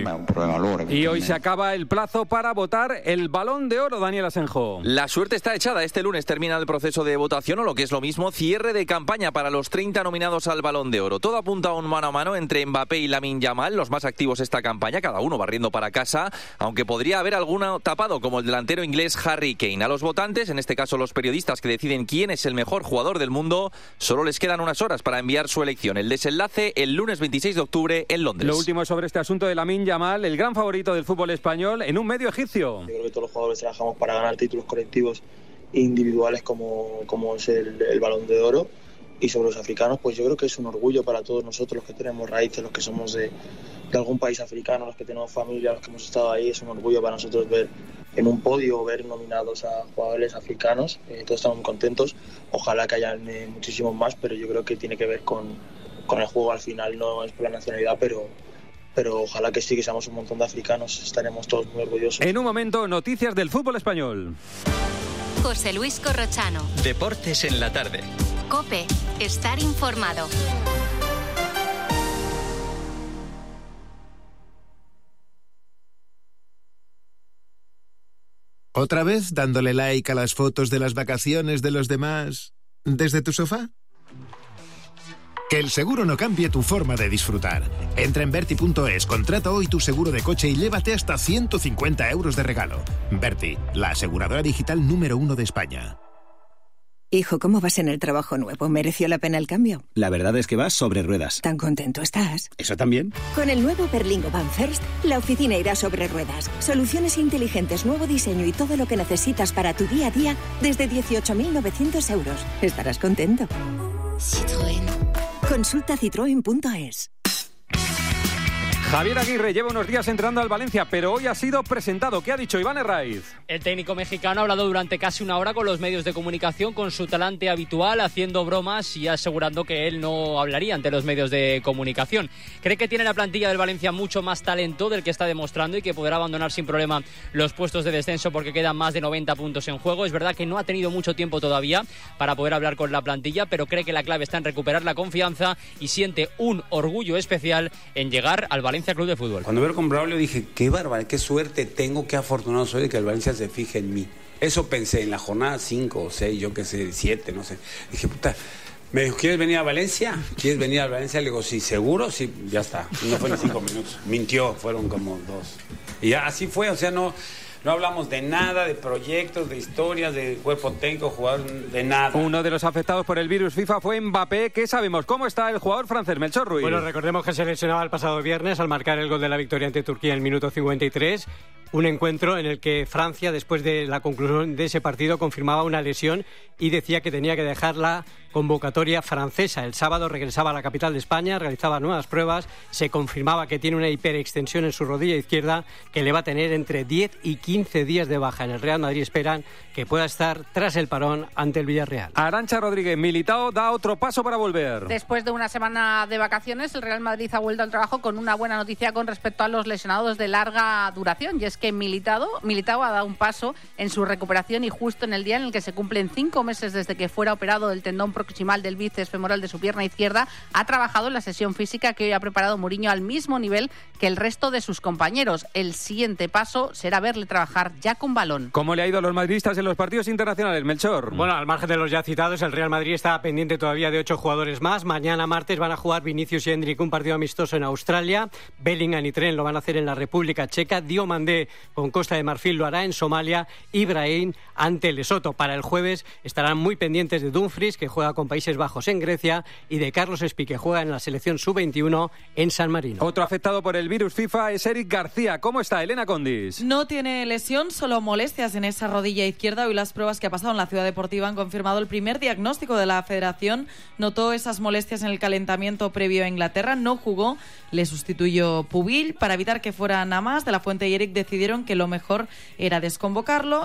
Speaker 17: Y hoy se acaba el plazo para votar el Balón de Oro, Daniel Asenjo.
Speaker 21: La suerte está echada. Este lunes termina el proceso de votación, o lo que es lo mismo, cierre de campaña para los 30 nominados al Balón de Oro. Todo apunta a un mano a mano entre Mbappé y Lamine Yamal, los más activos esta campaña, cada uno barriendo para casa, aunque podría haber alguno tapado, como el delantero inglés Harry Kane. A los votantes, en este caso los periodistas que deciden quién es el mejor jugador del mundo, solo les quedan unas horas para enviar su elección. El desenlace el lunes 26 de octubre en Londres.
Speaker 17: Lo último sobre este asunto de Lamine Yamal, el gran favorito del fútbol español, en un medio egipcio.
Speaker 27: Yo creo que todos los jugadores trabajamos para ganar títulos colectivos individuales como es el Balón de Oro, y sobre los africanos, pues yo creo que es un orgullo para todos nosotros, los que tenemos raíces, los que somos de algún país africano, los que tenemos familia, los que hemos estado ahí. Es un orgullo para nosotros ver en un podio, ver nominados a jugadores africanos. Todos estamos muy contentos, ojalá que hayan muchísimos más, pero yo creo que tiene que ver con el juego al final, no es por la nacionalidad, pero ojalá que sí, que seamos un montón de africanos, estaremos todos muy orgullosos.
Speaker 17: En un momento, noticias del fútbol español.
Speaker 9: José Luis Corrochano.
Speaker 12: Deportes en la tarde.
Speaker 9: COPE. Estar informado.
Speaker 28: ¿Otra vez dándole like a las fotos de las vacaciones de los demás desde tu sofá? Que el seguro no cambie tu forma de disfrutar. Entra en Berti.es, contrata hoy tu seguro de coche y llévate hasta 150 euros de regalo. Berti, la aseguradora digital número 1 de España.
Speaker 29: Hijo, ¿cómo vas en el trabajo nuevo? ¿Mereció la pena el cambio?
Speaker 30: La verdad es que vas sobre ruedas.
Speaker 29: ¿Tan contento estás?
Speaker 30: ¿Eso también?
Speaker 29: Con el nuevo Berlingo Van First, la oficina irá sobre ruedas. Soluciones inteligentes, nuevo diseño y todo lo que necesitas para tu día a día desde 18.900 euros. Estarás contento.
Speaker 9: Citroën.
Speaker 29: Consulta citroen.es.
Speaker 17: Javier Aguirre lleva unos días entrenando al Valencia, pero hoy ha sido presentado. ¿Qué ha dicho Iván Herraiz?
Speaker 31: El técnico mexicano ha hablado durante casi una hora con los medios de comunicación con su talante habitual, haciendo bromas y asegurando que él no hablaría ante los medios de comunicación. Cree que tiene la plantilla del Valencia mucho más talento del que está demostrando y que podrá abandonar sin problema los puestos de descenso porque quedan más de 90 puntos en juego. Es verdad que no ha tenido mucho tiempo todavía para poder hablar con la plantilla, pero cree que la clave está en recuperar la confianza y siente un orgullo especial en llegar al Valencia Club de Fútbol.
Speaker 32: Cuando veo con Braulio dije, qué bárbaro, qué suerte tengo, qué afortunado soy de que el Valencia se fije en mí. Eso pensé en la jornada 5 o 6, yo qué sé, 7, no sé. Dije, puta, me dijo, ¿quieres venir a Valencia? ¿Quieres venir a Valencia? Le digo, sí, ¿seguro? Sí, ya está. No fue ni 5 minutos. Mintió, fueron como 2. Y ya, así fue, o sea, no... No hablamos de nada, de proyectos, de historias, de cuerpo técnico, jugador, de nada.
Speaker 17: Uno de los afectados por el virus FIFA fue Mbappé. ¿Qué sabemos? ¿Cómo está el jugador francés, Melchor Ruiz?
Speaker 1: Bueno, recordemos que se lesionaba el pasado viernes al marcar el gol de la victoria ante Turquía en el minuto 53. Un encuentro en el que Francia, después de la conclusión de ese partido, confirmaba una lesión y decía que tenía que dejar la convocatoria francesa. El sábado regresaba a la capital de España, realizaba nuevas pruebas, se confirmaba que tiene una hiperextensión en su rodilla izquierda que le va a tener entre 10 y 15 días de baja. En el Real Madrid esperan que pueda estar tras el parón ante el Villarreal.
Speaker 17: Arantxa Rodríguez, Militao da otro paso para volver.
Speaker 3: Después de una semana de vacaciones, el Real Madrid ha vuelto al trabajo con una buena noticia con respecto a los lesionados de larga duración, y es que Militao ha dado un paso en su recuperación, y justo en el día en el que se cumplen 5 meses desde que fuera operado del tendón proximal del bíceps femoral de su pierna izquierda, ha trabajado en la sesión física que hoy ha preparado Mourinho al mismo nivel que el resto de sus compañeros. El siguiente paso será verle trabajar ya con balón.
Speaker 17: ¿Cómo le ha ido a los madridistas en los partidos internacionales, Melchor?
Speaker 1: Bueno, al margen de los ya citados, el Real Madrid está pendiente todavía de 8 jugadores más. Mañana martes van a jugar Vinicius y Endrick un partido amistoso en Australia. Bellingham y Trent lo van a hacer en la República Checa. Diomandé con Costa de Marfil lo hará en Somalia. Ibrahim ante Lesoto. Para el jueves estarán muy pendientes de Dumfries, que juega con Países Bajos en Grecia, y de Carlos Espí, que juega en la selección sub-21 en San Marino.
Speaker 17: Otro afectado por el virus FIFA es Eric García. ¿Cómo está, Elena Condis?
Speaker 4: No tiene lesión, solo molestias en esa rodilla izquierda. Hoy las pruebas que ha pasado en la Ciudad Deportiva han confirmado el primer diagnóstico de la Federación. Notó esas molestias en el calentamiento previo a Inglaterra. No jugó, le sustituyó Pubil. Para evitar que fueran a más, De la Fuente y Eric decidieron que lo mejor era desconvocarlo